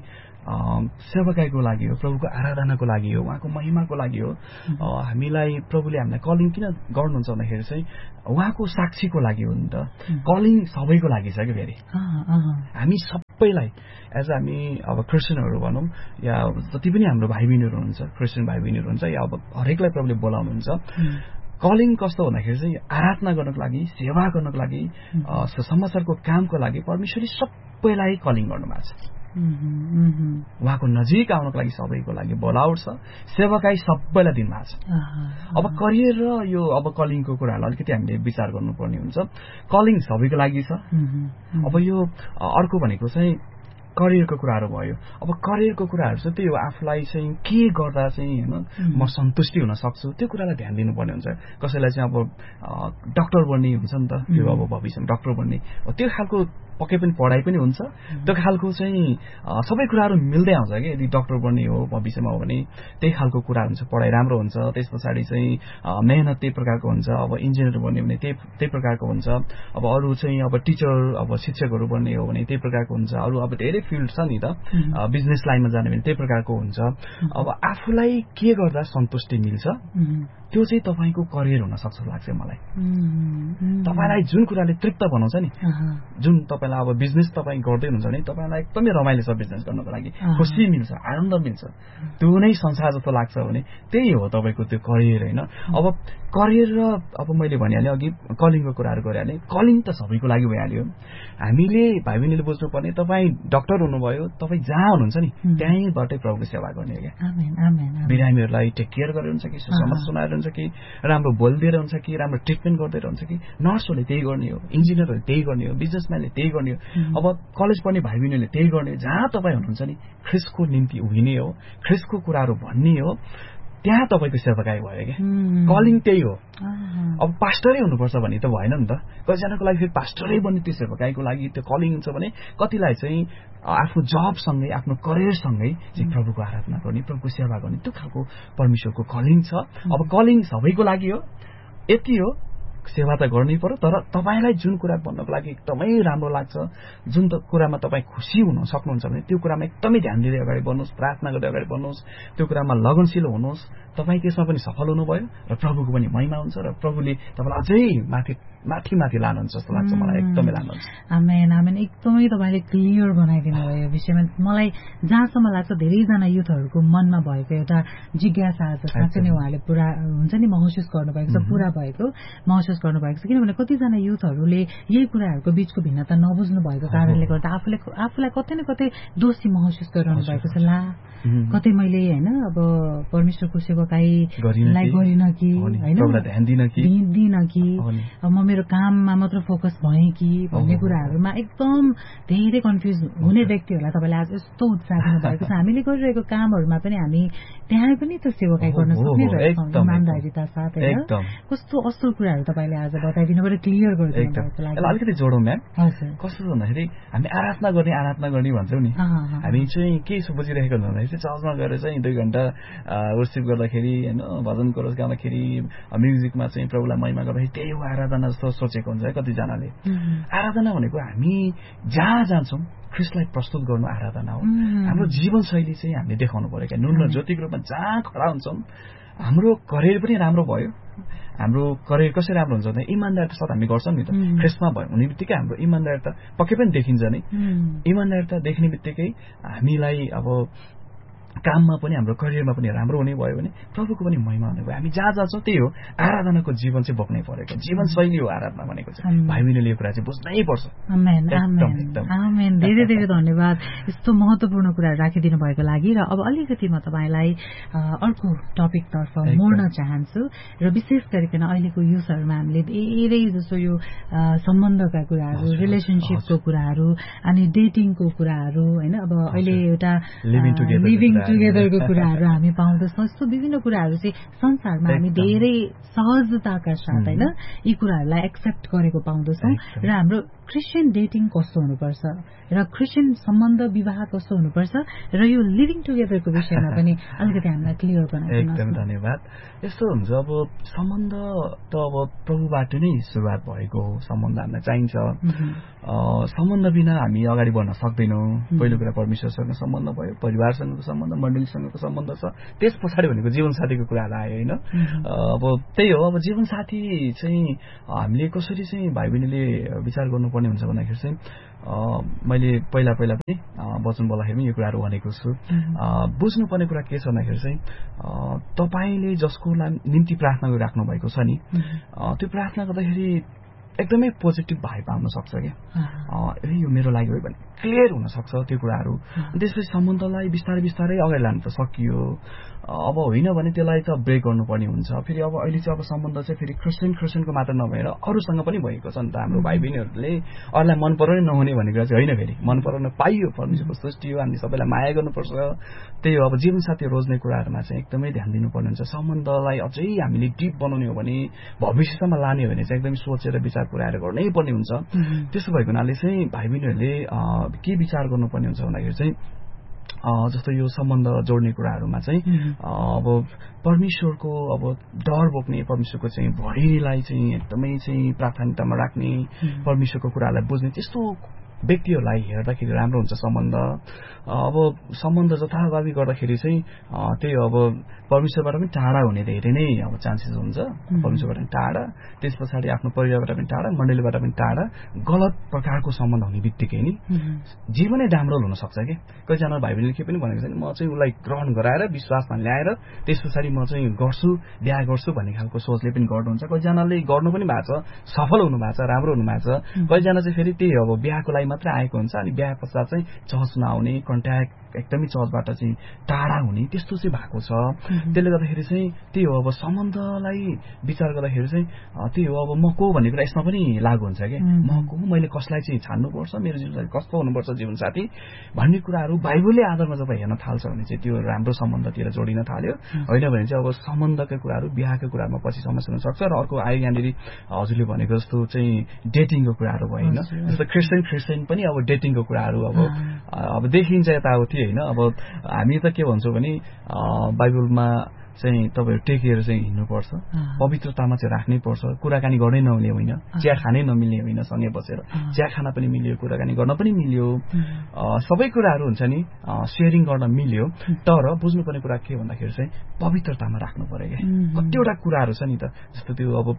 सेवकाईको लागि हो प्रभुको आराधनाको लागि हो उहाँको महिमाको लागि हो हामीलाई प्रभुले हामीलाई कलिङ किन गर्नुहुन्छ भन्दाखेरि चाहिँ उहाँको साक्षीको लागि हो नि त कलिङ सबैको लागि छ कि फेरि हामी सबैलाई एज हामी अब क्रिस्चियनहरू भनौँ या जति पनि हाम्रो भाइ बहिनीहरू हुनुहुन्छ क्रिस्चियन भाइ बहिनीहरू हुन्छ या अब हरेकलाई प्रभुले बोलाउनुहुन्छ कलिङ कस्तो भन्दाखेरि चाहिँ आराधना गर्नको लागि सेवा गर्नको लागि समाचारको कामको लागि परमेश्वरले सबैलाई कलिङ गर्नुभएको छ उहाँको नजिक आउनको लागि सबैको लागि बोलाउट छ सेवाकाई सबैलाई दिनुभएको छ अब करियर र यो अब कलिङको कुराहरूलाई अलिकति हामीले विचार गर्नुपर्ने हुन्छ कलिङ सबैको लागि छ अब यो अर्को भनेको चाहिँ करियरको कुराहरू भयो अब करियरको कुराहरू चाहिँ त्यही हो आफूलाई चाहिँ के गर्दा चाहिँ होइन म सन्तुष्टि हुन सक्छु त्यो कुरालाई ध्यान दिनुपर्ने हुन्छ कसैलाई चाहिँ अब डक्टर बन्ने हुन्छ नि त त्यो अब भविष्यमा डक्टर बन्ने त्यो खालको पक्कै पनि पढाइ पनि हुन्छ त्यो खालको चाहिँ सबै कुराहरू मिल्दै आउँछ कि यदि डक्टर बन्ने हो भविष्यमा हो भने त्यही खालको कुरा हुन्छ पढाइ राम्रो हुन्छ त्यस पछाडि चाहिँ मेहनत त्यही प्रकारको हुन्छ अब इन्जिनियर बन्ने भने त्यही त्यही प्रकारको हुन्छ अब अरू चाहिँ अब टिचर अब शिक्षकहरू बन्ने हो भने त्यही प्रकारको हुन्छ अरू अब धेरै फिल्ड छ नि त बिजनेस लाइनमा जाने भने त्यही प्रकारको हुन्छ अब आफूलाई के गर्दा सन्तुष्टि मिल्छ त्यो चाहिँ तपाईँको करियर हुन सक्छ लाग्छ मलाई तपाईँलाई जुन कुराले तृप्त बनाउँछ नि जुन तपाईँलाई अब बिजनेस तपाईँ गर्दै हुनुहुन्छ भने तपाईँलाई एकदमै रमाइलो छ बिजनेस गर्नको लागि खुसी मिल्छ आनन्द मिल्छ त्यो नै संसार जस्तो लाग्छ भने त्यही हो तपाईँको त्यो करियर होइन अब करियर र अब मैले भनिहालेँ अघि कलिङको कुराहरू गरिहालेँ कलिङ त सबैको लागि भइहाल्यो हामीले भाइ बहिनीले बुझ्नुपर्ने तपाईँ डक्टर हुनुभयो तपाईँ जहाँ हुनुहुन्छ नि त्यहीँबाटै प्रभुको सेवा गर्ने हो क्या बिरामीहरूलाई टेक केयर गरेर हुन्छ कि सुसमाचार सुनाएर हुन्छ कि राम्रो बोलिदिएर हुन्छ कि राम्रो ट्रिटमेन्ट गर्दै हुन्छ कि नर्सहरूले त्यही गर्ने हो इन्जिनियरहरूले त्यही गर्ने हो बिजनेसम्यानले त्यही गर्ने हो अब कलेज पढ्ने भाइ बहिनीले त्यही गर्ने हो जहाँ तपाईँ हुनुहुन्छ नि ख्रिस्टको निम्ति उभिने हो ख्रिस्टको कुराहरू भन्ने हो त्यहाँ तपाईँको सेवाकाई भयो क्या कलिङ त्यही हो अब पास्टरै हुनुपर्छ भने त भएन नि त कतिजनाको लागि फेरि पास्टरै बन्ने त्यो सेवाकाईको लागि त्यो कलिङ हुन्छ भने कतिलाई चाहिँ आफ्नो जबसँगै आफ्नो करियरसँगै चाहिँ प्रभुको आराधना गर्ने प्रभुको सेवा गर्ने त्यो खालको परमेश्वरको कलिङ छ अब कलिङ सबैको लागि हो यति हो सेवा त गर्नै पर्यो तर तपाईँलाई जुन कुरा भन्नको लागि एकदमै राम्रो लाग्छ जुन कुरामा तपाईँ खुसी हुन सक्नुहुन्छ भने त्यो कुरामा एकदमै ध्यान दिँदै अगाडि बढ्नुहोस् प्रार्थना गर्दै अगाडि बढ्नुहोस् त्यो कुरामा लगनशील हुनुहोस् तपाईँ त्यसमा पनि सफल हुनुभयो र प्रभुको पनि महिमा हुन्छ र प्रभुले तपाईँलाई अझै माथि माथि माथि लानुहुन्छ जस्तो लाग्छ मलाई एकदमै लानुहुन्छ आमेन आमेन एकदमै तपाईँले क्लियर बनाइदिनु भयो यो विषयमा मलाई जहाँसम्म लाग्छ धेरैजना युथहरूको मनमा भएको एउटा जिज्ञासा आज साँच्चै नै उहाँले पुरा हुन्छ नि महसुस गर्नुभएको छ पुरा भएको महसुस गर्नुभएको छ किनभने कतिजना युथहरूले यही कुराहरूको बीचको भिन्नता नबुझ्नु भएको कारणले गर्दा आफूले आफूलाई कतै न कतै दोषी महसुस गरिरहनु भएको छ ला कतै मैले होइन अब परमेश्वरको सेवाकाईलाई गरिन कि होइन दिइन कि म मेरो काममा मात्र फोकस भएँ कि भन्ने कुराहरूमा एकदम धेरै कन्फ्युज हुने व्यक्तिहरूलाई तपाईँले आज यस्तो उत्साह दिनु भएको छ हामीले गरिरहेको कामहरूमा पनि हामी त्यहाँ पनि त्यो सेवाकाई गर्न सक्ने रहेछौँ इमान्दारिता साथ होइन कस्तो असल कुराहरू तपाईँले आज बताइदिनु पर्यो क्लियर गरिदिनु भएको लागि अलिकति जोडौँ म्याम कस्तो भन्दाखेरि हामी आराधना गर्ने आराधना गर्ने भन्छौँ नि हामी चाहिँ के बुझिरहेको भन्दाखेरि चाहिँ चर्चमा गएर चाहिँ दुई घण्टा वर्सिप गर्दाखेरि होइन भजन कोरस गाउँदाखेरि म्युजिकमा चाहिँ प्रभुलाई महिमा गर्दाखेरि त्यही हो आराधना जस्तो सोचेको हुन्छ है कतिजनाले आराधना भनेको हामी जहाँ जान्छौँ ख्रिस्टलाई प्रस्तुत गर्नु आराधना हो हाम्रो जीवनशैली चाहिँ हामीले देखाउनु पर्यो क्या नुन र ज्योतिको रूपमा जहाँ खडा हुन्छौँ हाम्रो करियर पनि राम्रो भयो हाम्रो करियर कसरी राम्रो हुन्छ भने इमान्दारिता साथ हामी गर्छौँ नि त ख्रिस्टमा भयो हुने बित्तिकै हाम्रो इमान्दारिता पक्कै पनि देखिन्छ नि इमान्दारिता देख्ने बित्तिकै हामीलाई अब काममा पनि हाम्रो करियरमा पनि राम्रो हुने भयो भने प्रभुको पनि महिमा हुने भयो हामी जहाँ जान्छौँ त्यही हो आराधनाको जीवन चाहिँ बोक्नै परेको जीवनशैली हो आराधना भनेको चाहिँ भाइ बहिनीले यो कुरा चाहिँ बुझ्नै पर्छ धेरै धेरै धन्यवाद यस्तो महत्त्वपूर्ण कुराहरू राखिदिनु भएको लागि र अब अलिकति म तपाईँलाई अर्को टपिकतर्फ मोड्न चाहन्छु र विशेष गरिकन अहिलेको युथहरूमा हामीले धेरै जस्तो यो सम्बन्धका कुराहरू रिलेसनसिपको कुराहरू अनि डेटिङको कुराहरू होइन अब अहिले एउटा लिभिङ टुगेदरको कुराहरू हामी पाउँदछौँ यस्तो विभिन्न कुराहरू चाहिँ संसारमा हामी धेरै सहजताका साथ होइन यी कुराहरूलाई एक्सेप्ट गरेको पाउँदछौँ र हाम्रो क्रिस्चियन डेटिङ कस्तो हुनुपर्छ र क्रिस्चियन सम्बन्ध विवाह कस्तो हुनुपर्छ र यो लिभिङ टुगेदरको विषयमा पनि अलिकति हामीलाई क्लियर बनाइदिनु एकदम धन्यवाद यस्तो हुन्छ अब सम्बन्ध त अब प्रभुबाट नै सुरुवात भएको हो सम्बन्ध हामीलाई चाहिन्छ सम्बन्ध बिना हामी अगाडि बढ्न सक्दैनौँ पहिलो कुरा परमेश्वरसँग सम्बन्ध भयो परिवारसँगको सम्बन्ध सम्बन्ध, मण्डलीसँगको सम्बन्ध छ, त्यस पछाडि भनेको जीवनसाथीको कुराहरू आयो होइन। अब त्यही हो, अब जीवनसाथी चाहिँ हामीले कसरी चाहिँ भाइ बहिनीले विचार गर्नुपर्ने हुन्छ भन्दाखेरि चाहिँ मैले पहिला पहिला पनि वचन बोल्दाखेरि यो कुराहरू भनेको छु। बुझ्नुपर्ने कुरा के छ भन्दाखेरि चाहिँ तपाईँले जसको निम्ति प्रार्थना गरिराख्नु भएको छ नि, त्यो प्रार्थना गर्दाखेरि एकदमै पोजिटिभ भाइब आउन सक्छ क्या, ए यो मेरो लागि हो भने क्लियर हुनसक्छ त्यो कुराहरू। त्यसपछि सम्बन्धलाई बिस्तारै बिस्तारै अगाडि लानु त सकियो। अब होइन भने त्यसलाई त ब्रेक गर्नुपर्ने हुन्छ। फेरि अब अहिले चाहिँ अब सम्बन्ध चाहिँ फेरि क्रिस्चियन क्रिस्चियनको मात्र नभएर अरूसँग पनि भएको छ नि त। हाम्रो भाइ बहिनीहरूले अरूलाई मन पराउनै नहुने भन्ने कुरा चाहिँ होइन, फेरि मन पराउन पाइयो, परमेश्वरको सृष्टि हो, हामीले सबैलाई माया गर्नुपर्छ। त्यही हो, अब जीवनसाथी रोज्ने कुराहरूमा चाहिँ एकदमै ध्यान दिनुपर्ने हुन्छ। सम्बन्धलाई अझै हामीले डिप बनाउने हो भने, भविष्यसम्म लाने हो भने चाहिँ एकदमै सोचेर विचार कुराहरू गर्नै पर्ने हुन्छ। त्यसो भएको हुनाले चाहिँ भाइ बहिनीहरूले के विचार गर्नुपर्ने हुन्छ भन्दाखेरि चाहिँ जस्तो यो सम्बन्ध जोड्ने कुराहरूमा चाहिँ अब परमेश्वरको अब डर बोक्ने, परमेश्वरको चाहिँ भयलाई चाहिँ एकदमै चाहिँ प्राथमिकतामा राख्ने, परमेश्वरको कुरालाई बुझ्ने त्यस्तो व्यक्तिहरूलाई हेर्दाखेरि राम्रो हुन्छ सम्बन्ध। अब सम्बन्ध जथाभावी गर्दाखेरि चाहिँ त्यही हो, अब परमेश्वरबाट पनि टाढा हुने धेरै नै अब चान्सेस हुन्छ। परमेश्वरबाट पनि टाढा, त्यस पछाडि आफ्नो परिवारबाट पनि टाढा, मण्डलीबाट पनि टाढा, गलत प्रकारको सम्बन्ध हुने बित्तिकै नि जीवनै डामरोल हुनसक्छ कि। कतिजना भाइ बहिनीले के पनि भनेको छ नि, म चाहिँ उसलाई ग्रहण गराएर विश्वासमा ल्याएर त्यस पछाडि म चाहिँ गर्छु, बिहा गर्छु भन्ने खालको सोचले पनि गर्नुहुन्छ। कतिजनाले गर्नु पनि भएको छ, सफल हुनु भएको छ, राम्रो हुनु भएको छ। कतिजना चाहिँ फेरि त्यही अब बिहाको लागि मात्रै आएको हुन्छ, अनि बिहा पश्चात चाहिँ चर्चमा आउने, कन्ट्याक्ट एकदमै चर्चबाट चाहिँ टाढा हुने, त्यस्तो चाहिँ भएको छ। त्यसले गर्दाखेरि चाहिँ त्यही हो, अब सम्बन्धलाई विचार गर्दाखेरि चाहिँ त्यही हो, अब म को भन्ने कुरा यसमा पनि लागु हुन्छ क्या। म को, मैले कसलाई चाहिँ छान्नुपर्छ, मेरो जीवनसाथी कस्तो हुनुपर्छ जीवनसाथी भन्ने कुराहरू बाइबलले आधारमा जब हेर्न थाल्छ भने चाहिँ त्यो राम्रो सम्बन्धतिर जोडिन थाल्यो। होइन भने चाहिँ अब सम्बन्धका कुराहरू, बिहाको कुरामा पछि समस्या हुन सक्छ। र अर्को आयो यहाँनिर हजुरले भनेको जस्तो चाहिँ डेटिङको कुराहरू भयो होइन, जस्तो क्रिस्चियन क्रिस्चियन पनि अब डेटिङको कुराहरू अब अब देखिन्छ यताउति होइन। अब हामी त के भन्छौँ भने बाइबलमा चाहिँ तपाईँहरू टेकेर चाहिँ हिँड्नुपर्छ, पवित्रतामा चाहिँ राख्नै पर्छ, कुराकानी गर्नै नमिल्ने होइन, चिया खानै नमिल्ने होइन, सँगै बसेर चिया खान पनि मिल्यो, कुराकानी गर्न पनि मिल्यो, सबै कुराहरू हुन्छ नि सेयरिङ गर्न मिल्यो। तर बुझ्नुपर्ने कुरा के भन्दाखेरि चाहिँ पवित्रतामा राख्नु पर्यो क्या। कतिवटा कुराहरू छ नि त, जस्तो त्यो अब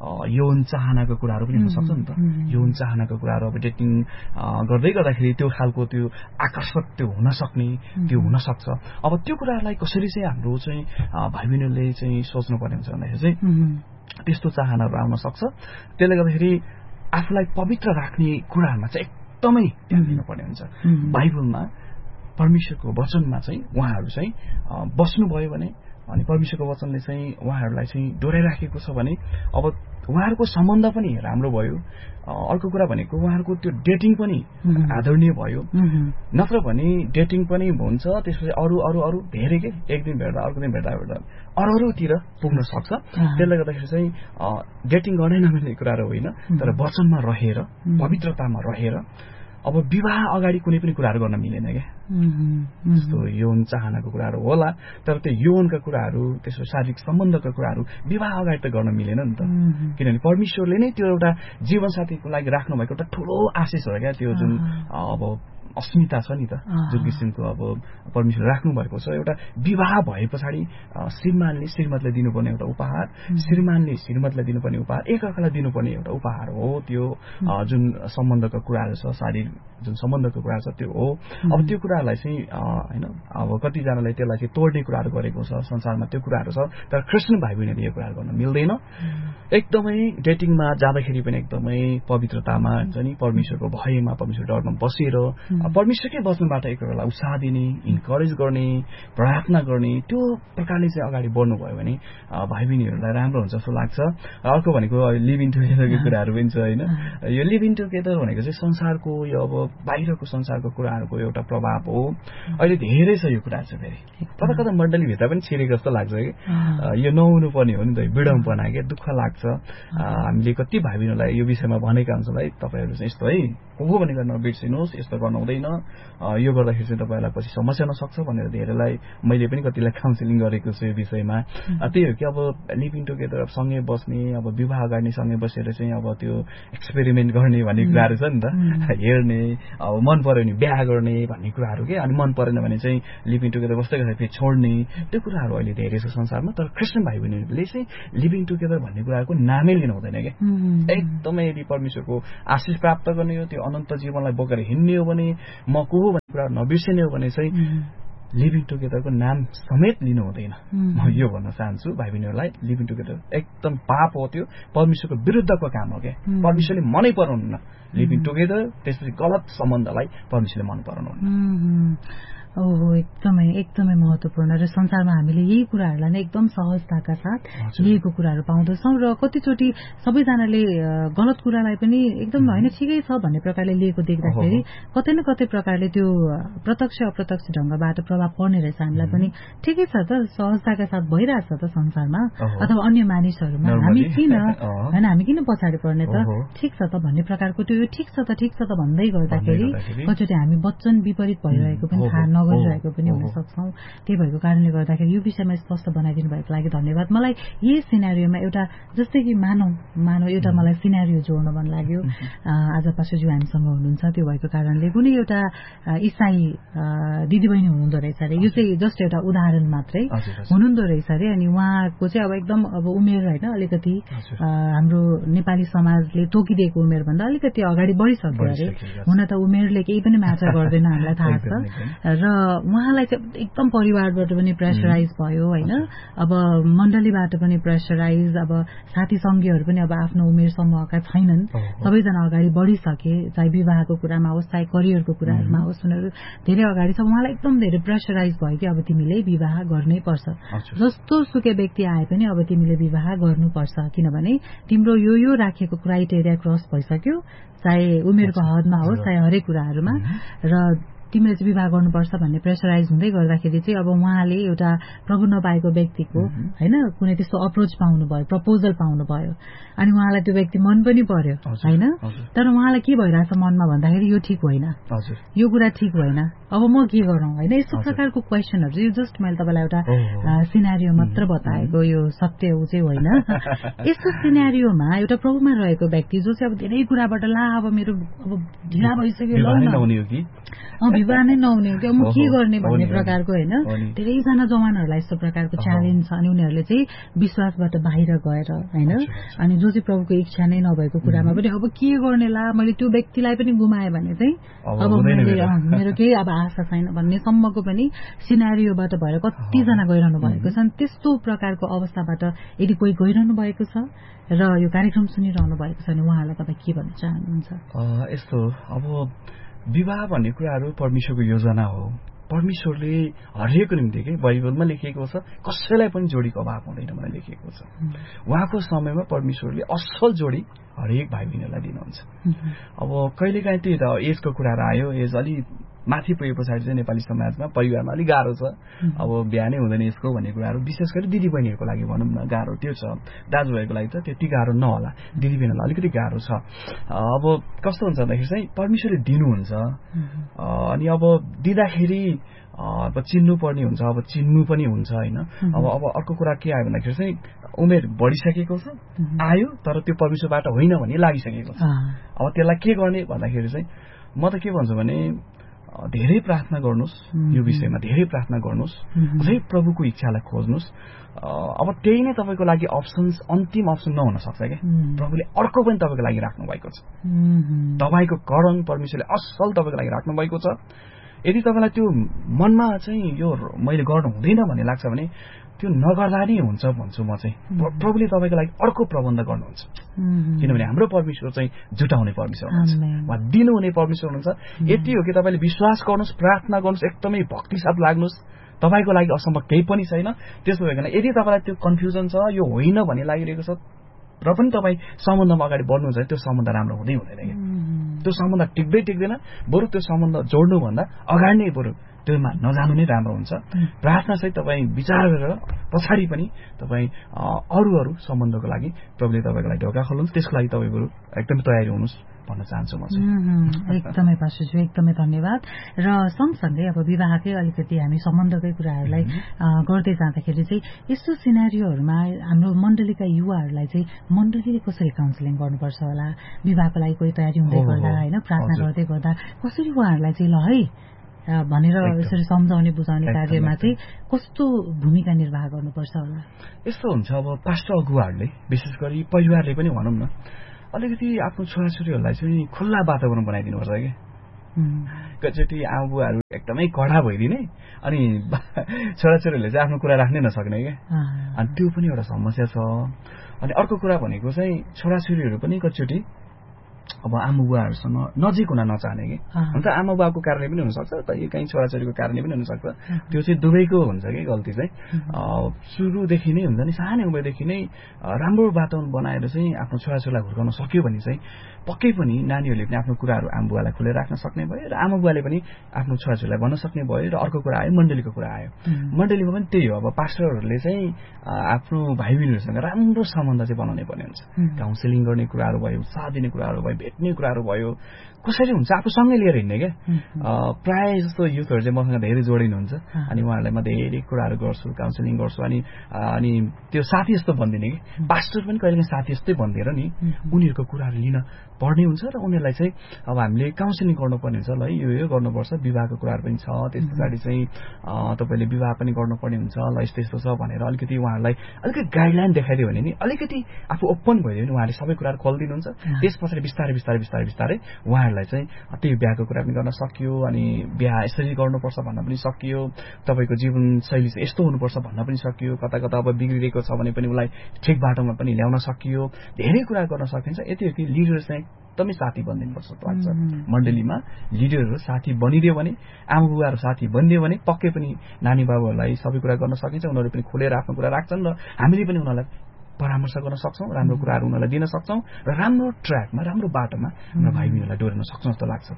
यौन चाहनाको कुराहरू पनि हुनसक्छ नि त। यौन चाहनाको कुराहरू अब डेटिङ गर्दै गर्दाखेरि त्यो खालको त्यो आकर्षक त्यो हुन सक्ने, त्यो हुनसक्छ। अब त्यो कुराहरूलाई कसरी चाहिँ हाम्रो चाहिँ भाइ बहिनीले चाहिँ सोच्नुपर्ने हुन्छ भन्दाखेरि चाहिँ त्यस्तो चाहनाहरू आउन सक्छ। त्यसले गर्दाखेरि आफूलाई पवित्र राख्ने कुराहरूमा चाहिँ एकदमै ध्यान दिनुपर्ने हुन्छ। बाइबलमा परमेश्वरको वचनमा चाहिँ उहाँहरू चाहिँ बस्नुभयो भने, अनि परमेश्वरको वचनले चाहिँ उहाँहरूलाई चाहिँ डोराइराखेको छ भने अब उहाँहरूको सम्बन्ध पनि राम्रो भयो। अर्को कुरा भनेको उहाँहरूको त्यो डेटिङ पनि आदरणीय भयो। नत्र भने डेटिङ पनि हुन्छ, त्यसपछि अरू अरू अरू धेरै के एक दिन भेट्दा अर्को दिन भेट्दा भेट्दा अरू अरूतिर पुग्न सक्छ। त्यसले गर्दाखेरि चाहिँ डेटिङ गर्नै नमिल्ने कुराहरू होइन, तर वचनमा रहेर, पवित्रतामा रहेर अब विवाह अगाडि कुनै पनि कुराहरू गर्न मिलेन क्या। जस्तो यौन चाहनाको कुराहरू होला, तर त्यो यौनका कुराहरू, त्यसो शारीरिक सम्बन्धका कुराहरू विवाह अगाडि त गर्न मिलेन नि त। किनभने परमेश्वरले नै त्यो एउटा जीवनसाथीको लागि राख्नुभएको एउटा ठुलो आशिष हो क्या। त्यो जुन अब अस्मिता छ नि त, जुन किसिमको अब परमेश्वर राख्नु भएको छ, एउटा विवाह भए पछाडि श्रीमानले श्रीमतीलाई दिनुपर्ने एउटा उपहार, श्रीमानले श्रीमतीलाई दिनुपर्ने उपहार, एकअर्कालाई दिनुपर्ने एउटा उपहार हो त्यो जुन सम्बन्धको कुराहरू छ, शारीरिक जुन सम्बन्धको कुरा छ त्यो हो। अब त्यो कुराहरूलाई चाहिँ होइन अब कतिजनालाई त्यसलाई चाहिँ तोड्ने कुराहरू गरेको छ संसारमा, त्यो कुराहरू छ। तर क्रिस्चियन भाइ बहिनीले यो कुराहरू गर्न मिल्दैन। एकदमै डेटिङमा जाँदाखेरि पनि एकदमै पवित्रतामा हुन्छ नि, परमेश्वरको भयमा, परमेश्वर डरमा बसेर परमेश्वरकै वचनबाट एकअर्कालाई उत्साह दिने, इन्करेज गर्ने, प्रार्थना गर्ने, त्यो प्रकारले चाहिँ अगाडि बढ्नुभयो भने भाइ बहिनीहरूलाई राम्रो हुन्छ जस्तो लाग्छ। अर्को भनेको लिभ इन टुगेदरको कुराहरू पनि छ होइन। यो लिभ इन टुगेदर भनेको चाहिँ संसारको यो अब बाहिरको संसारको कुराहरूको एउटा प्रभाव हो। अहिले धेरै छ यो कुराहरू चाहिँ, फेरि कता कता मण्डलीभित्र पनि छिरेको जस्तो लाग्छ कि यो नहुनु पर्ने हो नि त, विडम्बना के दुःख लाग्छ। हामीले कति भाइ बहिनीलाई यो विषयमा भनेका हुन्छौँ, है तपाईँहरू चाहिँ यस्तो है को भनेर नबिर्सिनुहोस्, यस्तो गर्नु हुँदैन छैन, यो गर्दाखेरि चाहिँ तपाईँलाई पछि समस्या नसक्छ भनेर धेरैलाई मैले पनि कतिलाई काउन्सिलिङ गरेको छु यो विषयमा। त्यही हो कि अब लिभिङ टुगेदर सँगै बस्ने, अब विवाह गर्ने सँगै बसेर चाहिँ अब त्यो एक्सपेरिमेन्ट गर्ने भन्ने कुराहरू छ नि त, हेर्ने, अब मन पऱ्यो भने बिहा गर्ने भन्ने कुराहरू के, अनि मन परेन भने चाहिँ लिभिङ टुगेदर बस्दै गर्दा फेरि छोड्ने, त्यो कुराहरू अहिले धेरै छ संसारमा। तर क्रिस्चियन भाइ बहिनीहरूले चाहिँ लिभिङ टुगेदर भन्ने कुराको नामै लिनु हुँदैन क्या। एकदमै यदि परमेश्वरको आशिष प्राप्त गर्ने हो, त्यो अनन्त जीवनलाई बोकेर हिँड्ने हो भने, म को हो भन्ने कुरा नबिर्सिने हो भने चाहिँ लिभिङ टुगेदरको नाम समेत लिनु हुँदैन। म यो भन्न चाहन्छु भाइ बहिनीहरूलाई, लिभिङ टुगेदर एकदम पाप हो, त्यो परमेश्वरको विरुद्धको काम हो क्या। परमेश्वरले मनै पराउनुहुन्न लिभिङ टुगेदर, त्यसपछि गलत सम्बन्धलाई परमेश्वरले मन पराउनुहुन्न। ओहो, एकदमै एकदमै महत्त्वपूर्ण र संसारमा हामीले यही कुराहरूलाई नै एकदम सहजताका साथ लिएको कुराहरू पाउँदछौँ र कतिचोटि सबैजनाले गलत कुरालाई पनि एकदम होइन ठिकै छ भन्ने प्रकारले लिएको देख्दाखेरि कतै न कतै प्रकारले त्यो प्रत्यक्ष अप्रत्यक्ष ढङ्गबाट प्रभाव पर्ने रहेछ हामीलाई पनि। ठिकै छ त, सहजताका साथ भइरहेछ त संसारमा अथवा अन्य मानिसहरूमा, हामी किन होइन हामी किन पछाडि पर्ने त, ठिक छ त भन्ने प्रकारको त्यो ठिक छ त ठिक छ त भन्दै गर्दाखेरि कतिचोटि हामी वचन विपरीत भइरहेको पनि थाहा गरिरहेको पनि हुन सक्छौँ। त्यही भएको कारणले गर्दाखेरि यो विषयमा स्पष्ट बनाइदिनु भएको लागि धन्यवाद। मलाई यही सिनारियोमा एउटा जस्तै कि मानौ मानौ एउटा मलाई सिनारियो जोड्न मन लाग्यो। आज पास्टरज्यू हामीसँग हुनुहुन्छ, त्यो भएको कारणले कुनै एउटा इसाई दिदीबहिनी हुनुहुँदो रहेछ अरे, यो चाहिँ जस्ट एउटा उदाहरण मात्रै हुनुहुँदो रहेछ अरे। अनि उहाँको चाहिँ अब एकदम अब उमेर होइन अलिकति हाम्रो नेपाली समाजले तोकिदिएको उमेरभन्दा अलिकति अगाडि बढिसक्यो अरे। हुन त उमेरले केही पनि म्याटर गर्दैन, हामीलाई थाहा छ। र उहाँलाई चाहिँ एकदम परिवारबाट पनि प्रेसराइज भयो होइन, अब मण्डलीबाट पनि प्रेसराइज, अब साथी सङ्गीहरू पनि अब आफ्नो उमेर समूहका छैनन्, सबैजना अगाडि बढिसके, चाहे विवाहको कुरामा होस् चाहे करियरको कुराहरूमा होस्, उनीहरू धेरै अगाडि छ। उहाँलाई एकदम धेरै प्रेसराइज भयो कि अब तिमीले विवाह गर्नै पर्छ, जस्तो सुकै व्यक्ति आए पनि अब तिमीले विवाह गर्नुपर्छ, किनभने तिम्रो यो यो राखेको क्राइटेरिया क्रस भइसक्यो, चाहे उमेरको हदमा होस् चाहे हरेक कुराहरूमा, र तिमीले चाहिँ विवाह गर्नुपर्छ भन्ने प्रेसराइज हुँदै गर्दाखेरि चाहिँ अब उहाँले एउटा प्रभु नपाएको व्यक्तिको होइन कुनै त्यस्तो अप्रोच पाउनु भयो, प्रपोजल पाउनु भयो, अनि उहाँलाई त्यो व्यक्ति मन पनि पर्यो होइन। तर उहाँलाई के भइरहेछ मनमा भन्दाखेरि यो ठिक होइन, यो कुरा ठिक होइन, अब म के गरौँ होइन, यस्तो प्रकारको क्वेसनहरू चाहिँ जस्ट मैले तपाईँलाई एउटा सिनारियो मात्र बताएको, यो सत्य ऊ चाहिँ होइन। यस्तो सिनारियोमा एउटा प्रभुमा रहेको व्यक्ति जो चाहिँ अब धेरै कुराबाट ला अब मेरो अब ढिला भइसक्यो, विवाह नै नहुने हो कि म के गर्ने भन्ने प्रकारको होइन, धेरैजना जवानहरूलाई यस्तो प्रकारको च्यालेन्ज छ। अनि उनीहरूले चाहिँ विश्वासबाट बाहिर गएर होइन, अनि जो चाहिँ प्रभुको इच्छा नै नभएको कुरामा पनि अब के गर्ने ला, मैले त्यो व्यक्तिलाई पनि गुमाएँ भने चाहिँ अब मैले मेरो केही अब आशा छैन भन्ने सम्मको पनि सिनारियोबाट भएर कतिजना गइरहनु भएको छ। त्यस्तो प्रकारको अवस्थाबाट यदि कोही गइरहनु भएको छ र यो कार्यक्रम सुनिरहनु भएको छ भने उहाँलाई तपाईँ के भन्न चाहनुहुन्छ? यस्तो अब विवाह भन्ने कुराहरू परमेश्वरको योजना हो। परमेश्वरले हरेकको निम्ति के बाइबलमा लेखिएको छ, कसैलाई पनि जोडीको अभाव हुँदैन भनेर लेखिएको छ। उहाँको समयमा परमेश्वरले असल जोडी हरेक भाइ बहिनीलाई दिनुहुन्छ। अब कहिलेकाहीँ त्यही त एजको कुराहरू आयो, एज अलि माथि पुगे पछाडि चाहिँ नेपाली समाजमा परिवारमा अलिक गाह्रो छ। अब बिहा नै हुँदैन यसको भन्ने कुराहरू विशेष गरी दिदीबहिनीहरूको लागि भनौँ न गाह्रो त्यो छ, दाजुभाइको लागि त त्यति गाह्रो नहोला, दिदीबहिनीहरूलाई अलिकति गाह्रो छ। अब कस्तो हुन्छ भन्दाखेरि चाहिँ परमेश्वरले दिनुहुन्छ, अनि अब दिँदाखेरि अब चिन्नु पर्ने हुन्छ, अब चिन्नु पनि हुन्छ होइन। अब अब अर्को कुरा के आयो भन्दाखेरि चाहिँ उमेर बढिसकेको छ आयो, तर त्यो परमेश्वरबाट होइन भन्ने लागिसकेको छ। अब त्यसलाई के गर्ने भन्दाखेरि चाहिँ म त के भन्छु भने धेरै प्रार्थना गर्नुहोस्, यो विषयमा धेरै प्रार्थना गर्नुहोस्, अझै प्रभुको इच्छालाई खोज्नुहोस्। अब त्यही नै तपाईँको लागि अप्सन्स अन्तिम अप्सन नहुन सक्छ क्या, प्रभुले अर्को पनि तपाईँको लागि राख्नु भएको छ। तपाईँको करण परमेश्वरले असल तपाईँको लागि राख्नु भएको छ। यदि तपाईँलाई त्यो मनमा चाहिँ यो मैले गर्नु हुँदैन भन्ने लाग्छ भने त्यो नगर्दा नै हुन्छ भन्छु म चाहिँ। प्रभुले तपाईँको लागि अर्को प्रबन्ध गर्नुहुन्छ, किनभने हाम्रो परमेश्वर चाहिँ जुटाउने परमेश्वर हुनुहुन्छ, उहाँ दिनुहुने परमेश्वर हुनुहुन्छ। यति हो कि तपाईँले विश्वास गर्नुहोस्, प्रार्थना गर्नुहोस्, एकदमै भक्ति साथ लाग्नुहोस्, तपाईँको लागि असम्भव केही पनि छैन। त्यसो भएन यदि तपाईँलाई त्यो कन्फ्युजन छ, यो होइन भन्ने लागिरहेको छ र पनि तपाईँ सम्बन्धमा अगाडि बढ्नुहुन्छ भने त्यो सम्बन्ध राम्रो हुँदै हुँदैन क्या, त्यो सम्बन्ध टिक्दै टिक्दैन। बरु त्यो सम्बन्ध जोड्नुभन्दा अगाडि नै बरु त्योमा नजानु नै राम्रो हुन्छ। प्रार्थना सहित तपाईँ विचार गरेर पछाडि पनि तपाईँ अरू अरू सम्बन्धको लागि प्रभुले तपाईँको लागि ढोका खोल्नुहोस्, त्यसको लागि तपाईँ बरु एकदमै तयारी हुनुहोस्। भन्न चाहन्छु म चाहिँ। एकदमै पास्टरज्यू, एकदमै धन्यवाद। र सँगसँगै अब विवाहकै अलिकति हामी सम्बन्धकै कुराहरूलाई गर्दै जाँदाखेरि चाहिँ यस्तो सिनारीहरूमा हाम्रो मण्डलीका युवाहरूलाई चाहिँ मण्डलीले कसरी काउन्सिलिङ गर्नुपर्छ होला, विवाहको लागि कोही तयारी हुँदै गर्दा होइन, प्रार्थना गर्दै गर्दा कसरी उहाँहरूलाई चाहिँ ल है भनेर यसरी सम्झाउने बुझाउने कार्यमा चाहिँ कस्तो भूमिका निर्वाह गर्नुपर्छ होला? यस्तो हुन्छ अब पास्टर अगुवाहरूले विशेष गरी परिवारले पनि भनौँ न अलिकति आफ्नो छोराछोरीहरूलाई चाहिँ खुल्ला वातावरण बनाइदिनुपर्छ कि कतिचोटि आमाबुवाहरू एकदमै कडा भइदिने अनि छोराछोरीहरूले चाहिँ आफ्नो कुरा राख्नै नसक्ने क्या, अनि त्यो पनि एउटा समस्या छ। अनि अर्को कुरा भनेको चाहिँ छोराछोरीहरू पनि कतिचोटि अब आमाबुवाहरूसँग नजिक हुन नचाहने कि, हुन्छ आमाबुवाको कारणले पनि हुनसक्छ त यो कहीँ छोराछोरीको कारणले पनि हुनसक्छ, त्यो चाहिँ दुवैको हुन्छ कि गल्ती चाहिँ। सुरुदेखि नै हुन्छ नि सानै उमेरदेखि नै राम्रो वातावरण बनाएर चाहिँ आफ्नो छोराछोरीलाई हुर्काउन सक्यो भने चाहिँ पक्कै पनि नानीहरूले पनि आफ्नो कुराहरू आमाबुवालाई खुलेर राख्न सक्ने भयो र आमाबुवाले पनि आफ्नो छोराछोरीलाई भन्न सक्ने भयो। र अर्को कुरा आयो मण्डलीको कुरा आयो, मण्डलीमा पनि त्यही हो, अब पास्टरहरूले चाहिँ आफ्नो भाइ बहिनीहरूसँग राम्रो सम्बन्ध चाहिँ बनाउनै पर्ने हुन्छ। काउन्सिलिङ गर्ने कुराहरू भयो, साथ दिने कुराहरू भयो, भेट्ने कुराहरू भयो, कसरी हुन्छ आफूसँगै लिएर हिँड्ने क्या। प्रायः जस्तो युथहरू चाहिँ मसँग धेरै जोडिनुहुन्छ अनि उहाँहरूलाई म धेरै कुराहरू गर्छु, काउन्सिलिङ गर्छु अनि अनि त्यो साथी जस्तो भनिदिने कि, पास्टर पनि कहिलेकाहीँ साथी जस्तै भनिदिएर नि उनीहरूको कुराहरू लिन पर्ने हुन्छ र उनीहरूलाई चाहिँ अब हामीले काउन्सिलिङ गर्नुपर्ने हुन्छ। ल यो यो गर्नुपर्छ, विवाहको कुराहरू पनि छ, त्यस पछाडि चाहिँ तपाईँले विवाह पनि गर्नुपर्ने हुन्छ, ल यस्तो यस्तो छ भनेर अलिकति उहाँहरूलाई अलिकति गाइडलाइन देखाइदियो भने नि अलिकति आफू ओपन भइदियो भने उहाँहरूले सबै कुराहरू खोलिदिनुहुन्छ। त्यस पछाडि बिस्तारै बिस्तारै बिस्तारै बिस्तारै उहाँहरूलाई चाहिँ त्यही बिहाको कुरा पनि गर्न सकियो अनि बिहा यसरी गर्नुपर्छ भन्न पनि सकियो, तपाईँको जीवनशैली चाहिँ यस्तो हुनुपर्छ भन्न पनि सकियो, कता कता अब बिग्रिएको छ भने पनि उसलाई ठिक बाटोमा पनि ल्याउन सकियो, धेरै कुरा गर्न सकिन्छ। यति हो कि लिडर चाहिँ एकदमै साथी बनिदिनुपर्छ जस्तो लाग्छ। मण्डलीमा लिडरहरू साथी बनिदियो भने, आमाबुवाहरू साथी बनिदियो भने पक्कै पनि नानी बाबुहरूलाई सबै कुरा गर्न सकिन्छ, उनीहरू पनि खुलेर आफ्नो कुरा राख्छन् र हामीले पनि उनीहरूलाई परामर्श गर्न सक्छौँ, राम्रो कुराहरू उनीहरूलाई दिन सक्छौँ र राम्रो ट्र्याकमा राम्रो बाटोमा हाम्रो भाइ बहिनीहरूलाई डोर्न सक्छौँ जस्तो लाग्छ।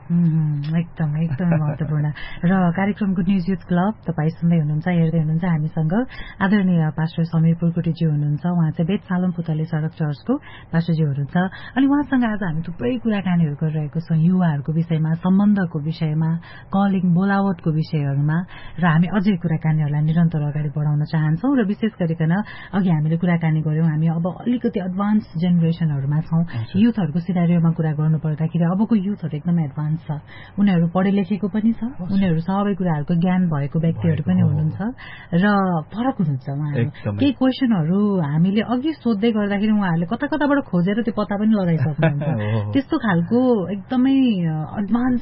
एकदम एकदमै महत्त्वपूर्ण। र कार्यक्रम गुड न्युज युथ क्लब तपाईँ सुन्दै हुनुहुन्छ, हेर्दै हुनुहुन्छ। हामीसँग आदरणीय पास्टर समीर पुर्कुटीजी हुनुहुन्छ, उहाँ चाहिँ बेत सालम पुतले सडक चर्चको पास्टरजी हुनुहुन्छ अनि उहाँसँग आज हामी थुप्रै कुराकानीहरू गरिरहेको छौँ युवाहरूको विषयमा, सम्बन्धको विषयमा, कलिङ बोलावटको विषयहरूमा, र हामी अझै कुराकानीहरूलाई निरन्तर अगाडि बढाउन चाहन्छौँ। र विशेष गरिकन अघि हामीले कुराकानी गऱ्यौँ हामी अब अलिकति एडभान्स जेनेरेसनहरूमा छौँ, युथहरूको सिनारियोमा कुरा गर्नु पर्दाखेरि अबको युथहरू एकदमै एडभान्स छ, उनीहरू पढे लेखेको पनि छ, उनीहरू सबै कुराहरूको ज्ञान भएको व्यक्तिहरू पनि हुनुहुन्छ र फरक हुनुहुन्छ उहाँहरू। केही क्वेसनहरू हामीले अघि सोध्दै गर्दाखेरि उहाँहरूले कता कताबाट खोजेर त्यो पत्ता पनि लगाइसक्नुहुन्छ। त्यस्तो खालको एकदमै एडभान्स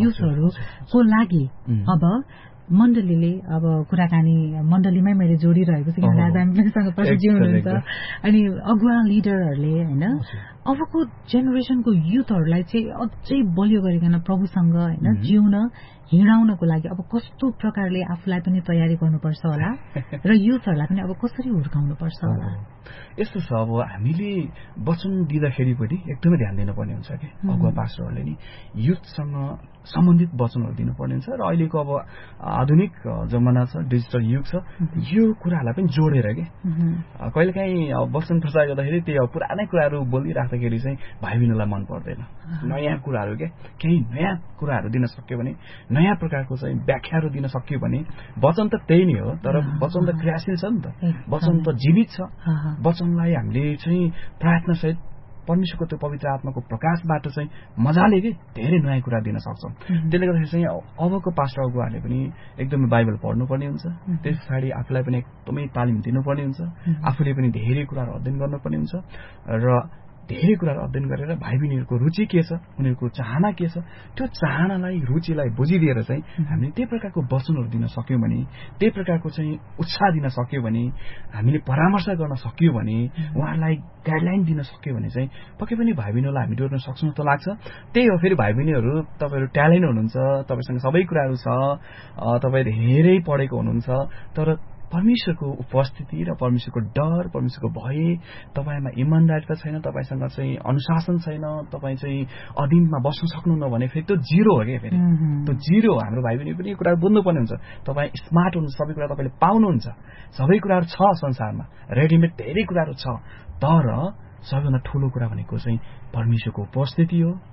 युथहरूको लागि अब मण्डलीले अब कुराकानी मण्डलीमै मैले जोडिरहेको छु किनभने आज हामीसँग पास्टरजी हुनुहुन्छ अनि अगुवा लिडरहरूले होइन अबको जेनेरेसनको युथहरूलाई चाहिँ अझै बलियो गरिकन प्रभुसँग होइन जिउन हिँडाउनको लागि अब कस्तो प्रकारले आफूलाई पनि तयारी गर्नुपर्छ होला र युथहरूलाई पनि अब कसरी हुर्काउनुपर्छ होला? यस्तो छ, अब हामीले वचन दिँदाखेरि पनि एकदमै ध्यान दिनुपर्ने हुन्छ कि अगुवा पास्टरहरूले नि युथसँग सम्बन्धित वचनहरू दिनुपर्ने हुन्छ। र अहिलेको अब आधुनिक जमाना छ, डिजिटल युग छ, यो कुराहरूलाई पनि जोडेर के कहिलेकाहीँ अब वचन प्रचार गर्दाखेरि त्यही अब पुरानै कुराहरू बोलिराख्दाखेरि चाहिँ भाइ बहिनीलाई मन पर्दैन। नयाँ कुराहरू के केही नयाँ कुराहरू दिन सक्यो भने, नयाँ प्रकारको चाहिँ व्याख्याहरू दिन सक्यो भने, वचन त त्यही नै हो तर वचन त क्रियाशील छ नि त, वचन त जीवित छ। वचनलाई हामीले चाहिँ प्रार्थनासहित परमेश्वरको त्यो पवित्र आत्माको प्रकाशबाट चाहिँ मजाले कि धेरै नयाँ कुरा दिन सक्छौँ। त्यसले गर्दाखेरि चाहिँ अबको पास्टर अगुवाहरूले पनि एकदमै बाइबल पढ्नुपर्ने हुन्छ, त्यस पछाडि आफूलाई पनि एकदमै तालिम दिनुपर्ने हुन्छ, आफूले पनि धेरै कुराहरू अध्ययन गर्नुपर्ने हुन्छ र धेरै कुराहरू अध्ययन गरेर भाइ बहिनीहरूको रुचि के छ, उनीहरूको चाहना के छ, त्यो चाहनालाई रुचिलाई बुझिदिएर चाहिँ हामीले त्यही प्रकारको वचनहरू दिन सक्यौँ भने, त्यही प्रकारको चाहिँ उत्साह दिन सक्यो भने, हामीले परामर्श गर्न सक्यो भने, उहाँहरूलाई गाइडलाइन दिन सक्यो भने चाहिँ पक्कै पनि भाइ बहिनीहरूलाई हामी डोर्न सक्छौँ जस्तो लाग्छ। त्यही हो, फेरि भाइ बहिनीहरू तपाईँहरू ट्यालेन्ट हुनुहुन्छ, तपाईँसँग सबै कुराहरू छ, तपाईँ धेरै पढेको हुनुहुन्छ तर परमेश्वरको उपस्थिति र परमेश्वरको डर, परमेश्वरको भय तपाईँमा इमान्दारिता छैन, तपाईँसँग चाहिँ अनुशासन छैन, तपाईँ चाहिँ अधीनमा बस्न सक्नुहुन्न भने फेरि त्यो जिरो हो क्या। फेरि त्यो जिरो हो। हाम्रो भाइ बहिनी पनि यो कुरा बुझ्नुपर्ने हुन्छ। तपाईँ स्मार्ट हुनुहुन्छ, सबै कुरा तपाईँले पाउनुहुन्छ, सबै कुराहरू छ संसारमा, रेडिमेड धेरै कुराहरू छ, तर सबैभन्दा ठुलो कुरा भनेको चाहिँ परमेश्वरको उपस्थिति हो,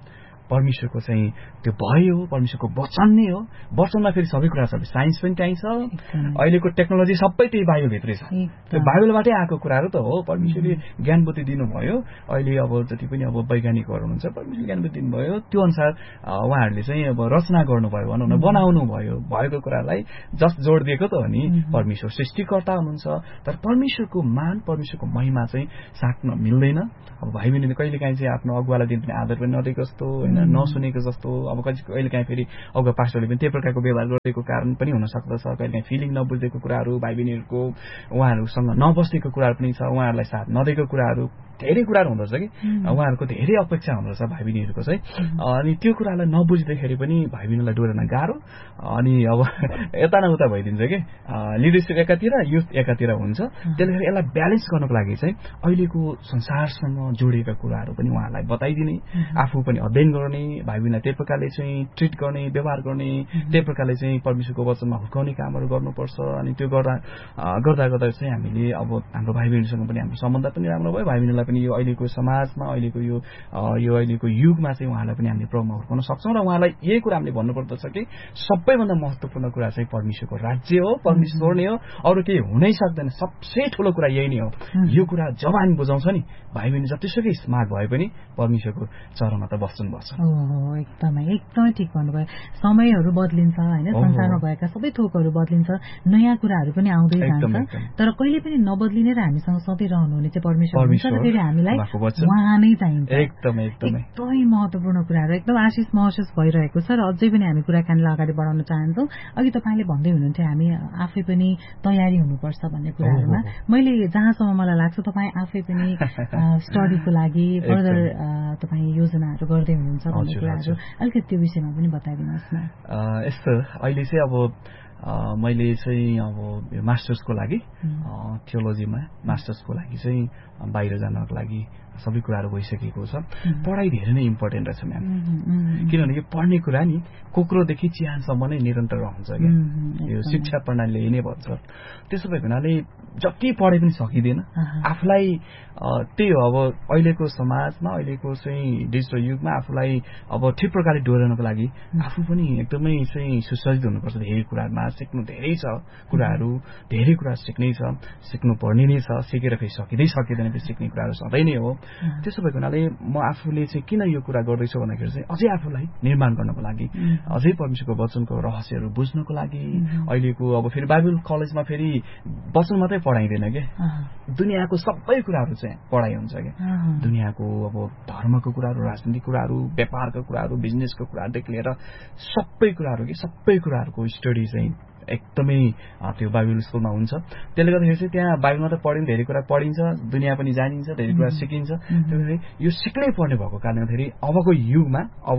परमेश्वरको चाहिँ त्यो भय हो, परमेश्वरको वचन नै हो। वचनमा फेरि सबै कुरा छ, साइन्स पनि त्यहीँ छ, अहिलेको टेक्नोलोजी सबै त्यही बाइबलभित्रै छ। त्यो बाइबलबाटै आएको कुराहरू त हो। परमेश्वरले ज्ञान बुद्धि दिनुभयो, अहिले अब जति पनि अब वैज्ञानिकहरू हुनुहुन्छ परमेश्वरले ज्ञान बुद्धि दिनुभयो, त्यो अनुसार उहाँहरूले चाहिँ अब रचना गर्नुभयो भनौँ न, बनाउनु भयो। भएको कुरालाई जस्ट जोड दिएको त हो नि, परमेश्वर सृष्टिकर्ता हुनुहुन्छ। तर परमेश्वरको मान, परमेश्वरको महिमा चाहिँ साट्न मिल्दैन। अब भाइ बहिनीले कहिले काहीँ चाहिँ आफ्नो अगुवालाई दिन पनि आदर पनि नदिएको जस्तो होइन, नसुनेको जस्तो, अब कहिले काहीँ फेरि अगुवा पास्टरले पनि त्यही प्रकारको व्यवहार गरिदिएको कारण पनि हुन सक्दछ। कहिले काहीँ फिलिङ नबुझेको कुराहरू, भाइ बहिनीहरूको उहाँहरूसँग नबसेको कुराहरू पनि छ, उहाँहरूलाई साथ नदिएको कुराहरू, धेरै कुराहरू हुँदछ कि उहाँहरूको धेरै अपेक्षा हुँदछ भाइ बहिनीहरूको चाहिँ। अनि त्यो कुरालाई नबुझ्दाखेरि पनि भाइ बहिनीलाई डोर्न गाह्रो, अनि अब यता न उता भइदिन्छ कि लिडरसिप एकातिर, युथ एकातिर हुन्छ। त्यसले गर्दा यसलाई ब्यालेन्स गर्नको लागि चाहिँ अहिलेको संसारसँग जोडिएका कुराहरू पनि उहाँहरूलाई बताइदिने, आफू पनि अध्ययन गर्ने, भाइ बहिनीलाई त्यही प्रकारले चाहिँ ट्रिट गर्ने, व्यवहार गर्ने, त्यही प्रकारले चाहिँ परमेश्वरको वचनमा हुर्काउने कामहरू गर्नुपर्छ। अनि त्यो गर्दा गर्दा गर्दा चाहिँ हामीले अब हाम्रो भाइ बहिनीसँग पनि हाम्रो सम्बन्ध पनि राम्रो भयो, भाइ बहिनीलाई पनि यो अहिलेको समाजमा, अहिलेको यो यो अहिलेको युगमा चाहिँ उहाँलाई पनि हामीले प्रभाव हुर्काउन सक्छौँ। र उहाँलाई यही कुरा हामीले भन्नुपर्दछ कि सबैभन्दा महत्त्वपूर्ण कुरा चाहिँ परमेश्वरको राज्य हो, परमेश्वर नै हो, अरू केही हुनै सक्दैन। सबसे ठुलो कुरा यही नै हो। यो कुरा जब हामी बुझाउँछ नि, भाइ बहिनी जतिसुकै स्मार्ट भए पनि परमेश्वरको चरणमा त बस्नुपर्छ। ओहो, एकदमै एकदमै ठिक भन्नुभयो। समयहरू बदलिन्छ होइन, संसारमा भएका सबै थोकहरू बदलिन्छ, नयाँ कुराहरू पनि आउँदै जान्छ, तर कहिले पनि नबदलिने र हामीसँग सधैँ रहनुहुने चाहिँ परमेश्वर हुन्छ। र फेरि हामीलाई उहाँ नै चाहिन्छ। एकदमै एकदमै एकदमै महत्त्वपूर्ण कुराहरू एकदम आशिष महसुस भइरहेको छ। र अझै पनि हामी कुराकानीलाई अगाडि बढाउन चाहन्छौँ। अघि तपाईँले भन्दै हुनुहुन्थ्यो हामी आफै पनि तयारी हुनुपर्छ भन्ने कुराहरूमा, मैले जहाँसम्म मलाई लाग्छ तपाईँ आफै पनि स्टडीको लागि फर्दर तपाईँ योजनाहरू गर्दै हुनुहुन्छ भन्ने कुराहरू अलिकति त्यो विषयमा पनि बताइदिनुहोस् न। यस्तो अहिले चाहिँ अब मैले चाहिँ अब मास्टर्सको लागि थियोलोजीमा मास्टर्सको लागि चाहिँ बाहिर जानको लागि सबै कुराहरू भइसकेको छ। पढाइ धेरै नै इम्पोर्टेन्ट रहेछ म्याम, किनभने यो पढ्ने कुरा नि कोक्रोदेखि चिहानसम्म नै निरन्तर रहन्छ क्या, यो शिक्षा प्रणालीले यही नै भन्छ। त्यसो भएको हुनाले जति पढे पनि सकिँदैन। आफूलाई त्यही हो, अब अहिलेको समाजमा, अहिलेको चाहिँ डिजिटल युगमा आफूलाई अब ठिक प्रकारले डोर्नको लागि आफू पनि एकदमै चाहिँ सुसज्जित हुनुपर्छ। धेरै कुराहरूमा सिक्नु धेरै छ, कुराहरू धेरै कुरा सिक्नै छ, सिक्नु पर्ने नै छ, सिकेर फेरि सकिँदै सकिँदैन, फेरि सिक्ने कुराहरू सधैँ नै हो। त्यसो भएको हुनाले म आफूले चाहिँ किन यो कुरा गर्दैछु भन्दाखेरि चाहिँ अझै आफूलाई निर्माण गर्नको लागि, अझै परमेश्वरको वचनको रहस्यहरू बुझ्नको लागि। अहिलेको अब फेरि बाइबल कलेजमा फेरि वचन मात्रै पढाइँदैन क्या, दुनियाँको सबै कुराहरू चाहिँ पढाइ हुन्छ क्या। दुनियाँको अब धर्मको कुराहरू, राजनीतिक कुराहरू, व्यापारको कुराहरू, बिजनेसको कुराहरूदेखि लिएर सबै कुराहरू कि सबै कुराहरूको स्टडी चाहिँ एकदमै त्यो बाइबल स्कुलमा हुन्छ। त्यसले गर्दाखेरि चाहिँ त्यहाँ बाइबलमा त पढिन्छ, धेरै कुरा पढिन्छ, दुनियाँ पनि जानिन्छ, धेरै कुरा सिकिन्छ। त्यसले यो सिक्नै पर्ने भएको कारणले गर्दाखेरि अबको युगमा, अब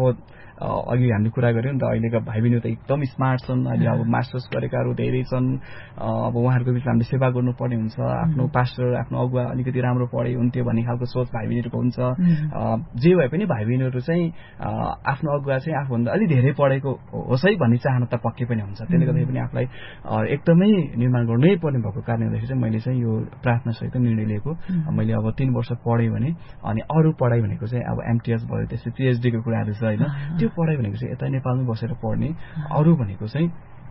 अघि हामीले कुरा गऱ्यौँ नि त, अहिलेका भाइ बहिनी त एकदम स्मार्ट छन्, अहिले अब मास्टर्स गरेकाहरू धेरै छन्। अब उहाँहरूको बिचमा हामीले सेवा गर्नुपर्ने हुन्छ, आफ्नो पास्टर, आफ्नो अगुवा अलिकति राम्रो पढे हुन्थ्यो भन्ने खालको सोच भाइ बहिनीहरूको हुन्छ। जे भए पनि भाइ बहिनीहरू चाहिँ आफ्नो अगुवा चाहिँ आफूभन्दा अलिक धेरै पढेको होस् है भन्ने चाहना त पक्कै पनि हुन्छ। त्यसले गर्दाखेरि पनि आफूलाई एकदमै निर्माण गर्नै पर्ने भएको कारणले गर्दाखेरि चाहिँ मैले चाहिँ यो प्रार्थनासहित निर्णय लिएको। मैले अब तीन वर्ष पढेँ भने, अनि अरू पढाइ भनेको चाहिँ अब एमटिएस भयो, त्यस्तै पिएचडीको कुराहरू छ होइन, त्यो पढाइ भनेको चाहिँ यता नेपालमै बसेर पढ्ने। अरू भनेको चाहिँ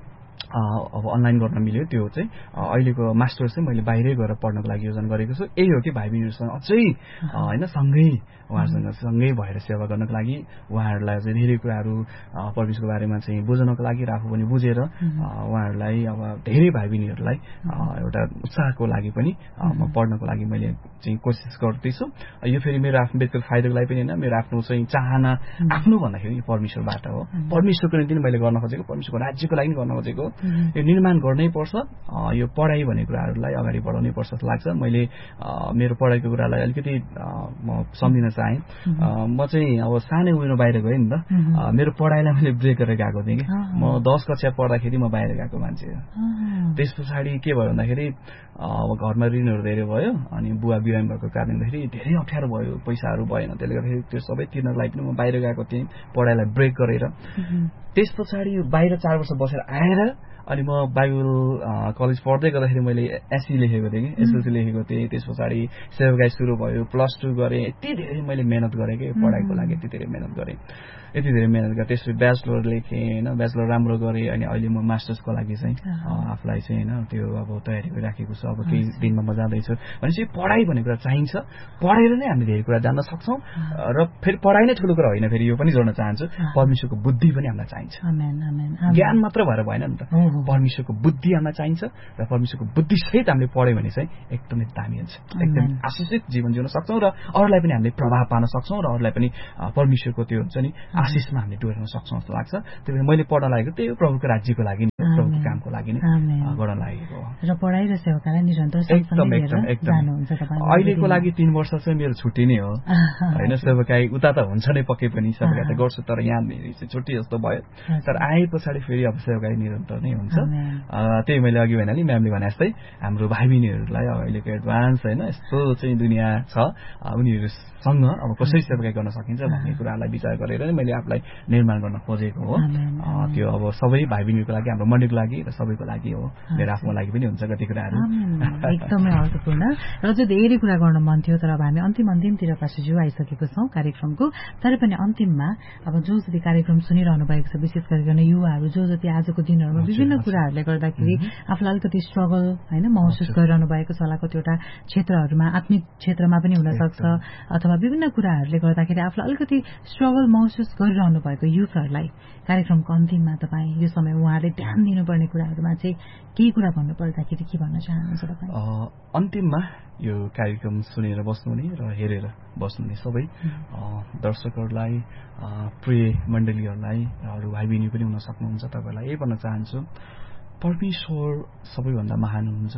अब अनलाइन गर्न मिल्यो। त्यो चाहिँ अहिलेको मास्टर्स चाहिँ मैले बाहिरै गएर पढ्नको लागि योजना गरेको छु। यही हो कि भाइ बहिनीहरूसँग अझै होइन सँगै उहाँहरूसँग सँगै भएर सेवा गर्नको लागि, उहाँहरूलाई चाहिँ धेरै कुराहरू परमेश्वरको बारेमा चाहिँ बुझ्नको लागि र आफू पनि बुझेर उहाँहरूलाई अब धेरै भाइ बहिनीहरूलाई एउटा उत्साहको लागि पनि म पढ्नको लागि मैले चाहिँ कोसिस गर्दैछु। यो फेरि मेरो आफ्नो व्यक्तिगत फाइदाको लागि पनि होइन, मेरो आफ्नो चाहिँ चाहना, आफ्नो भन्दाखेरि परमेश्वरबाट हो। परमेश्वरको निम्ति मैले गर्न खोजेको, परमेश्वरको राज्यको लागि गर्न खोजेको। यो निर्माण गर्नै पर्छ। यो पढाइ भन्ने कुराहरूलाई अगाडि बढाउनै पर्छ जस्तो लाग्छ। मैले मेरो पढाइको कुरालाई अलिकति म सम्झिन चाहेँ। म चाहिँ अब सानै उमेरमा बाहिर गएँ नि त, मेरो पढाइलाई मैले ब्रेक गरेर गएको थिएँ कि। म दस कक्षा पढ्दाखेरि म बाहिर गएको मान्छे हो। त्यस पछाडि के भयो भन्दाखेरि अब घरमा ऋणहरू धेरै भयो, अनि बुवा बिरामी भएको कारणले गर्दाखेरि धेरै अप्ठ्यारो भयो, पैसाहरू भएन। त्यसले गर्दाखेरि त्यो सबै तिर्नको लागि पनि म बाहिर गएको थिएँ, पढाइलाई ब्रेक गरेर। त्यस पछाडि बाहिर चार वर्ष बसेर आएर अनि म बाइबल कलेज पढ्दै गर्दाखेरि मैले एससी लेखेको थिएँ कि एसएलसी लेखेको थिएँ। त्यस पछाडि सेवाकाई सुरु भयो, प्लस टू गरेँ। यति धेरै मैले मेहनत गरेँ कि पढाइको लागि यति धेरै मेहनत गरेँ यति धेरै मेहनत गरेँ त्यसपछि ब्याचलर लेखेँ होइन, ब्याचलर राम्रो गरेँ। अनि अहिले म मास्टर्सको लागि चाहिँ आफूलाई चाहिँ होइन त्यो अब तयारी गरिराखेको छु। अब केही दिनमा म जाँदैछु भनेपछि पढाइ भन्ने कुरा चाहिन्छ। पढेर नै हामीले धेरै कुरा जान्न सक्छौँ र फेरि पढाइ नै ठुलो कुरा होइन, फेरि यो पनि जोड्न चाहन्छु, परमेश्वरको बुद्धि पनि हामीलाई चाहिन्छ। ज्ञान मात्र भएर भएन नि त, परमेश्वरको बुद्धि हामीलाई चाहिन्छ र परमेश्वरको बुद्धिसहित हामीले पढ्यो भने चाहिँ एकदमै दामी हुन्छ, एकदम आशिषित जीवन जिउन सक्छौँ र अरूलाई पनि हामीले प्रभाव पार्न सक्छौँ र अरूलाई पनि परमेश्वरको त्यो हुन्छ नि आशिषमा हामीले डोर्न सक्छौँ जस्तो लाग्छ। त्यही भएर मैले पढ्न लागेको त्यही हो, प्रभुको राज्यको लागि नि, प्रभुको कामको लागि नै गर्न लागेको हो। र पढाइ र सेवाकालाई निरन्तर एकदम एकदम एकदम अहिलेको लागि तीन वर्ष चाहिँ मेरो छुट्टी नै हो होइन। सेवाकाई उता त हुन्छ नै पक्कै पनि, सेवाकाई त गर्छु, तर यहाँ छुट्टी जस्तो भयो। तर आए पछाडि फेरि अब सेवाकाई निरन्तर नै हुन्छ। त्यही मैले अघि भनिहालेँ, म्यामले भने जस्तै हाम्रो भाइ बहिनीहरूलाई अब अहिलेको एडभान्स होइन यस्तो चाहिँ दुनियाँ छ, उनीहरूसँग अब कसरी सेवाकाई गर्न सकिन्छ भन्ने कुरालाई विचार गरेर नै मैले आफूलाई निर्माण गर्न खोजेको हो। त्यो अब सबै भाइ बहिनीको लागि, हाम्रो मण्डलीको लागि र सबैको लागि हो, मेरो आफ्नो लागि पनि हुन्छ कति कुराहरू। एकदमै अर्थपूर्ण र चाहिँ धेरै कुरा गर्न मन थियो, तर अब हामी अन्तिम अन्तिमतिर पासुजु आइसकेको छौँ कार्यक्रमको। तर पनि अन्तिममा अब जो जति कार्यक्रम सुनिरहनु भएको छ, विशेष गरिकन युवाहरू जो जति आजको दिनहरूमा विभिन्न कुराहरूले गर्दाखेरि आफूलाई अलिकति स्ट्रगल होइन महसुस गरिरहनु भएको छ होला, कतिवटा क्षेत्रहरूमा आत्मिक क्षेत्रमा पनि हुनसक्छ अथवा विभिन्न कुराहरूले गर्दाखेरि आफूलाई अलिकति स्ट्रगल महसुस गरिरहनु भएको युथहरूलाई कार्यक्रमको अन्तिममा तपाईँ यो समय उहाँहरूले ध्यान दिनुपर्ने कुराहरूमा चाहिँ केही कुरा भन्नु पर्दाखेरि के भन्न चाहनुहुन्छ तपाईँ? अन्तिममा यो कार्यक्रम सुनेर बस्नुहुने र हेरेर बस्नुहुने सबै दर्शकहरूलाई, प्रिय मण्डलीहरूलाई, अरू भाइ बहिनी पनि हुन सक्नुहुन्छ, तपाईँहरूलाई यही भन्न चाहन्छु, परमेश्वर सबैभन्दा महान हुनुहुन्छ।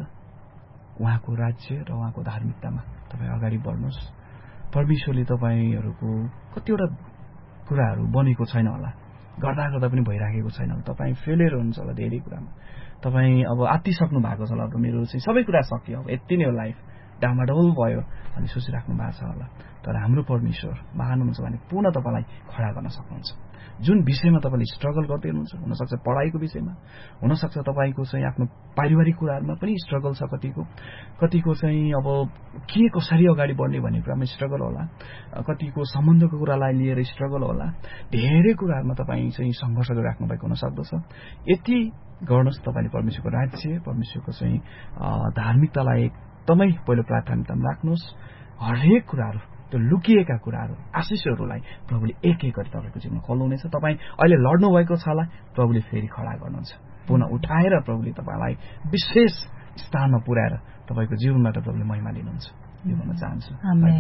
उहाँको राज्य र उहाँको धार्मिकतामा तपाईँ अगाडि बढ्नुहोस्। परमेश्वरले तपाईँहरूको कतिवटा कुराहरू बनेको छैन होला, गर्दा गर्दा पनि भइराखेको छैन होला, तपाईँ फेलियर हुनुहुन्छ होला धेरै कुरामा, तपाईँ अब आत्तिसक्नु भएको छ होला, अब मेरो चाहिँ सबै कुरा सकियो, अब यति नै हो, लाइफ डामाडोल भयो अनि सोचिराख्नु भएको छ होला। तर हाम्रो परमेश्वर महान हुनुहुन्छ भने पुनः तपाईँलाई खडा गर्न सक्नुहुन्छ। जुन विषयमा तपाईँले स्ट्रगल गर्दै हुनुहुन्छ, हुनसक्छ पढाइको विषयमा, हुनसक्छ तपाईँको चाहिँ आफ्नो पारिवारिक कुराहरूमा पनि स्ट्रगल छ, कतिको कतिको चाहिँ अब के कसरी अगाडि बढ्ने भन्ने कुरामा स्ट्रगल होला, कतिको सम्बन्धको कुरालाई लिएर स्ट्रगल होला, धेरै कुराहरूमा तपाईँ चाहिँ सङ्घर्ष गरिराख्नु भएको हुनसक्दछ। यति गर्नुहोस्, तपाईँले परमेश्वरको राज्य, परमेश्वरको चाहिँ धार्मिकतालाई एकदमै पहिलो प्राथमिकतामा राख्नुहोस्। हरेक कुराहरू, त्यो लुकिएका कुराहरू, आशिषहरूलाई प्रभुले एक एक गरी तपाईँको जीवनमा खोल्नुहुनेछ। तपाईँ अहिले लड्नु भएको छ होला, प्रभुले फेरि खडा गर्नुहुन्छ, पुनः उठाएर प्रभुले तपाईँलाई विशेष स्थानमा पुर्याएर तपाईँको जीवनबाट प्रभुले महिमा दिनुहुन्छ, यो भन्न चाहन्छु।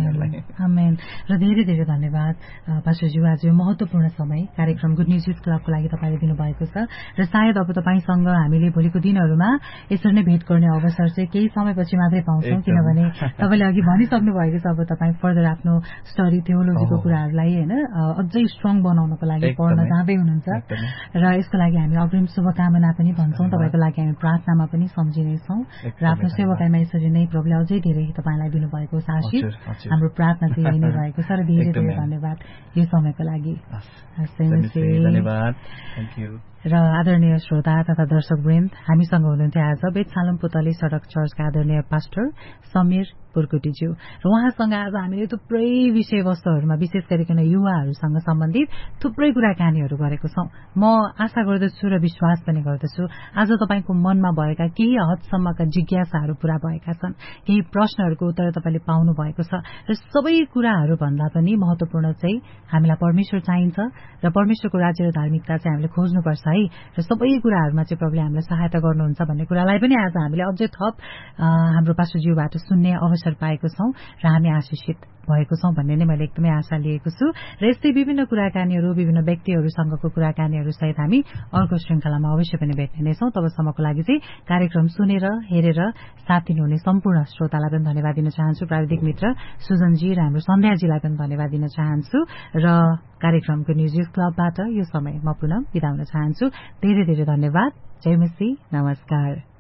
आमेन। र धेरै धेरै धन्यवाद पास्टरज्यू, आज यो महत्वपूर्ण समय कार्यक्रम गुड न्युज युथ क्लबको लागि तपाईँले दिनुभएको छ र सायद अब तपाईँसँग हामीले भोलिको दिनहरूमा यसरी नै भेट गर्ने अवसर चाहिँ केही समयपछि मात्रै पाउँछौँ, किनभने तपाईँले अघि भनिसक्नु भएको छ अब तपाईँ फर्दर आफ्नो स्टडी थियोलोजीको कुराहरूलाई होइन अझै स्ट्रङ बनाउनको लागि पढ्न जाँदै हुनुहुन्छ र यसको लागि हामी अग्रिम शुभकामना पनि भन्छौँ, तपाईँको लागि हामी प्रार्थनामा पनि सम्झिनेछौँ र आफ्नो सेवाकाईमा यसरी नै प्रभुले अझै धेरै तपाईँलाई दिनु भएको आशिष हाम्रो प्रार्थना चाहिँ यही नै रहेको छ र धेरै धेरै धन्यवाद यो समयको लागि। र आदरणीय श्रोता तथा दर्शक वृन्द, हामीसँग हुनुहुन्थ्यो आज बेतसालम पुतली सड़क चर्चका आदरणीय पास्टर समीर पुर्कुटीज्यू र उहाँसँग आज हामीले थुप्रै विषयवस्तुहरूमा विशेष गरिकन युवाहरूसँग सम्बन्धित थुप्रै कुराकानीहरू गरेको छौं। म आशा गर्दछु र विश्वास पनि गर्दछु आज तपाईँको मनमा भएका केही हदसम्मका जिज्ञासाहरू पूरा भएका छन्, केही प्रश्नहरूको उत्तर तपाईँले पाउनु भएको छ र सबै कुराहरू भन्दा पनि महत्वपूर्ण चाहिँ हामीलाई परमेश्वर चाहिन्छ र परमेश्वरको राज्य र धार्मिकता चाहिँ हामीले खोज्नुपर्छ है र सबै कुराहरूमा चाहिँ प्रभुले हामीलाई सहायता गर्नुहुन्छ भन्ने कुरालाई पनि आज हामीले अझै थप हाम्रो पास्टरज्यूबाट सुन्ने अवसर पाएको छौं र हामी आशिषित भएको छौं भन्ने नै मैले एकदमै आशा लिएको छु र यस्तै विभिन्न कुराकानीहरू विभिन्न व्यक्तिहरूसँगको कुराकानीहरू सहित हामी अर्को श्रृंखलामा अवश्य पनि भेट्ने नै छौं। तबसम्मको लागि चाहिँ कार्यक्रम सुनेर हेरेर साथ दिनुहुने सम्पूर्ण श्रोतालाई पनि धन्यवाद दिन चाहन्छु। प्राविधिक मित्र सुजनजी र हाम्रो सन्ध्याजीलाई पनि धन्यवाद दिन चाहन्छु र कार्यक्रमको न्युज युथ क्लबबाट यो समय म पुनः बिदा हुन चाहन्छु। धेरै धेरै धन्यवाद। जय मसीह। नमस्कार।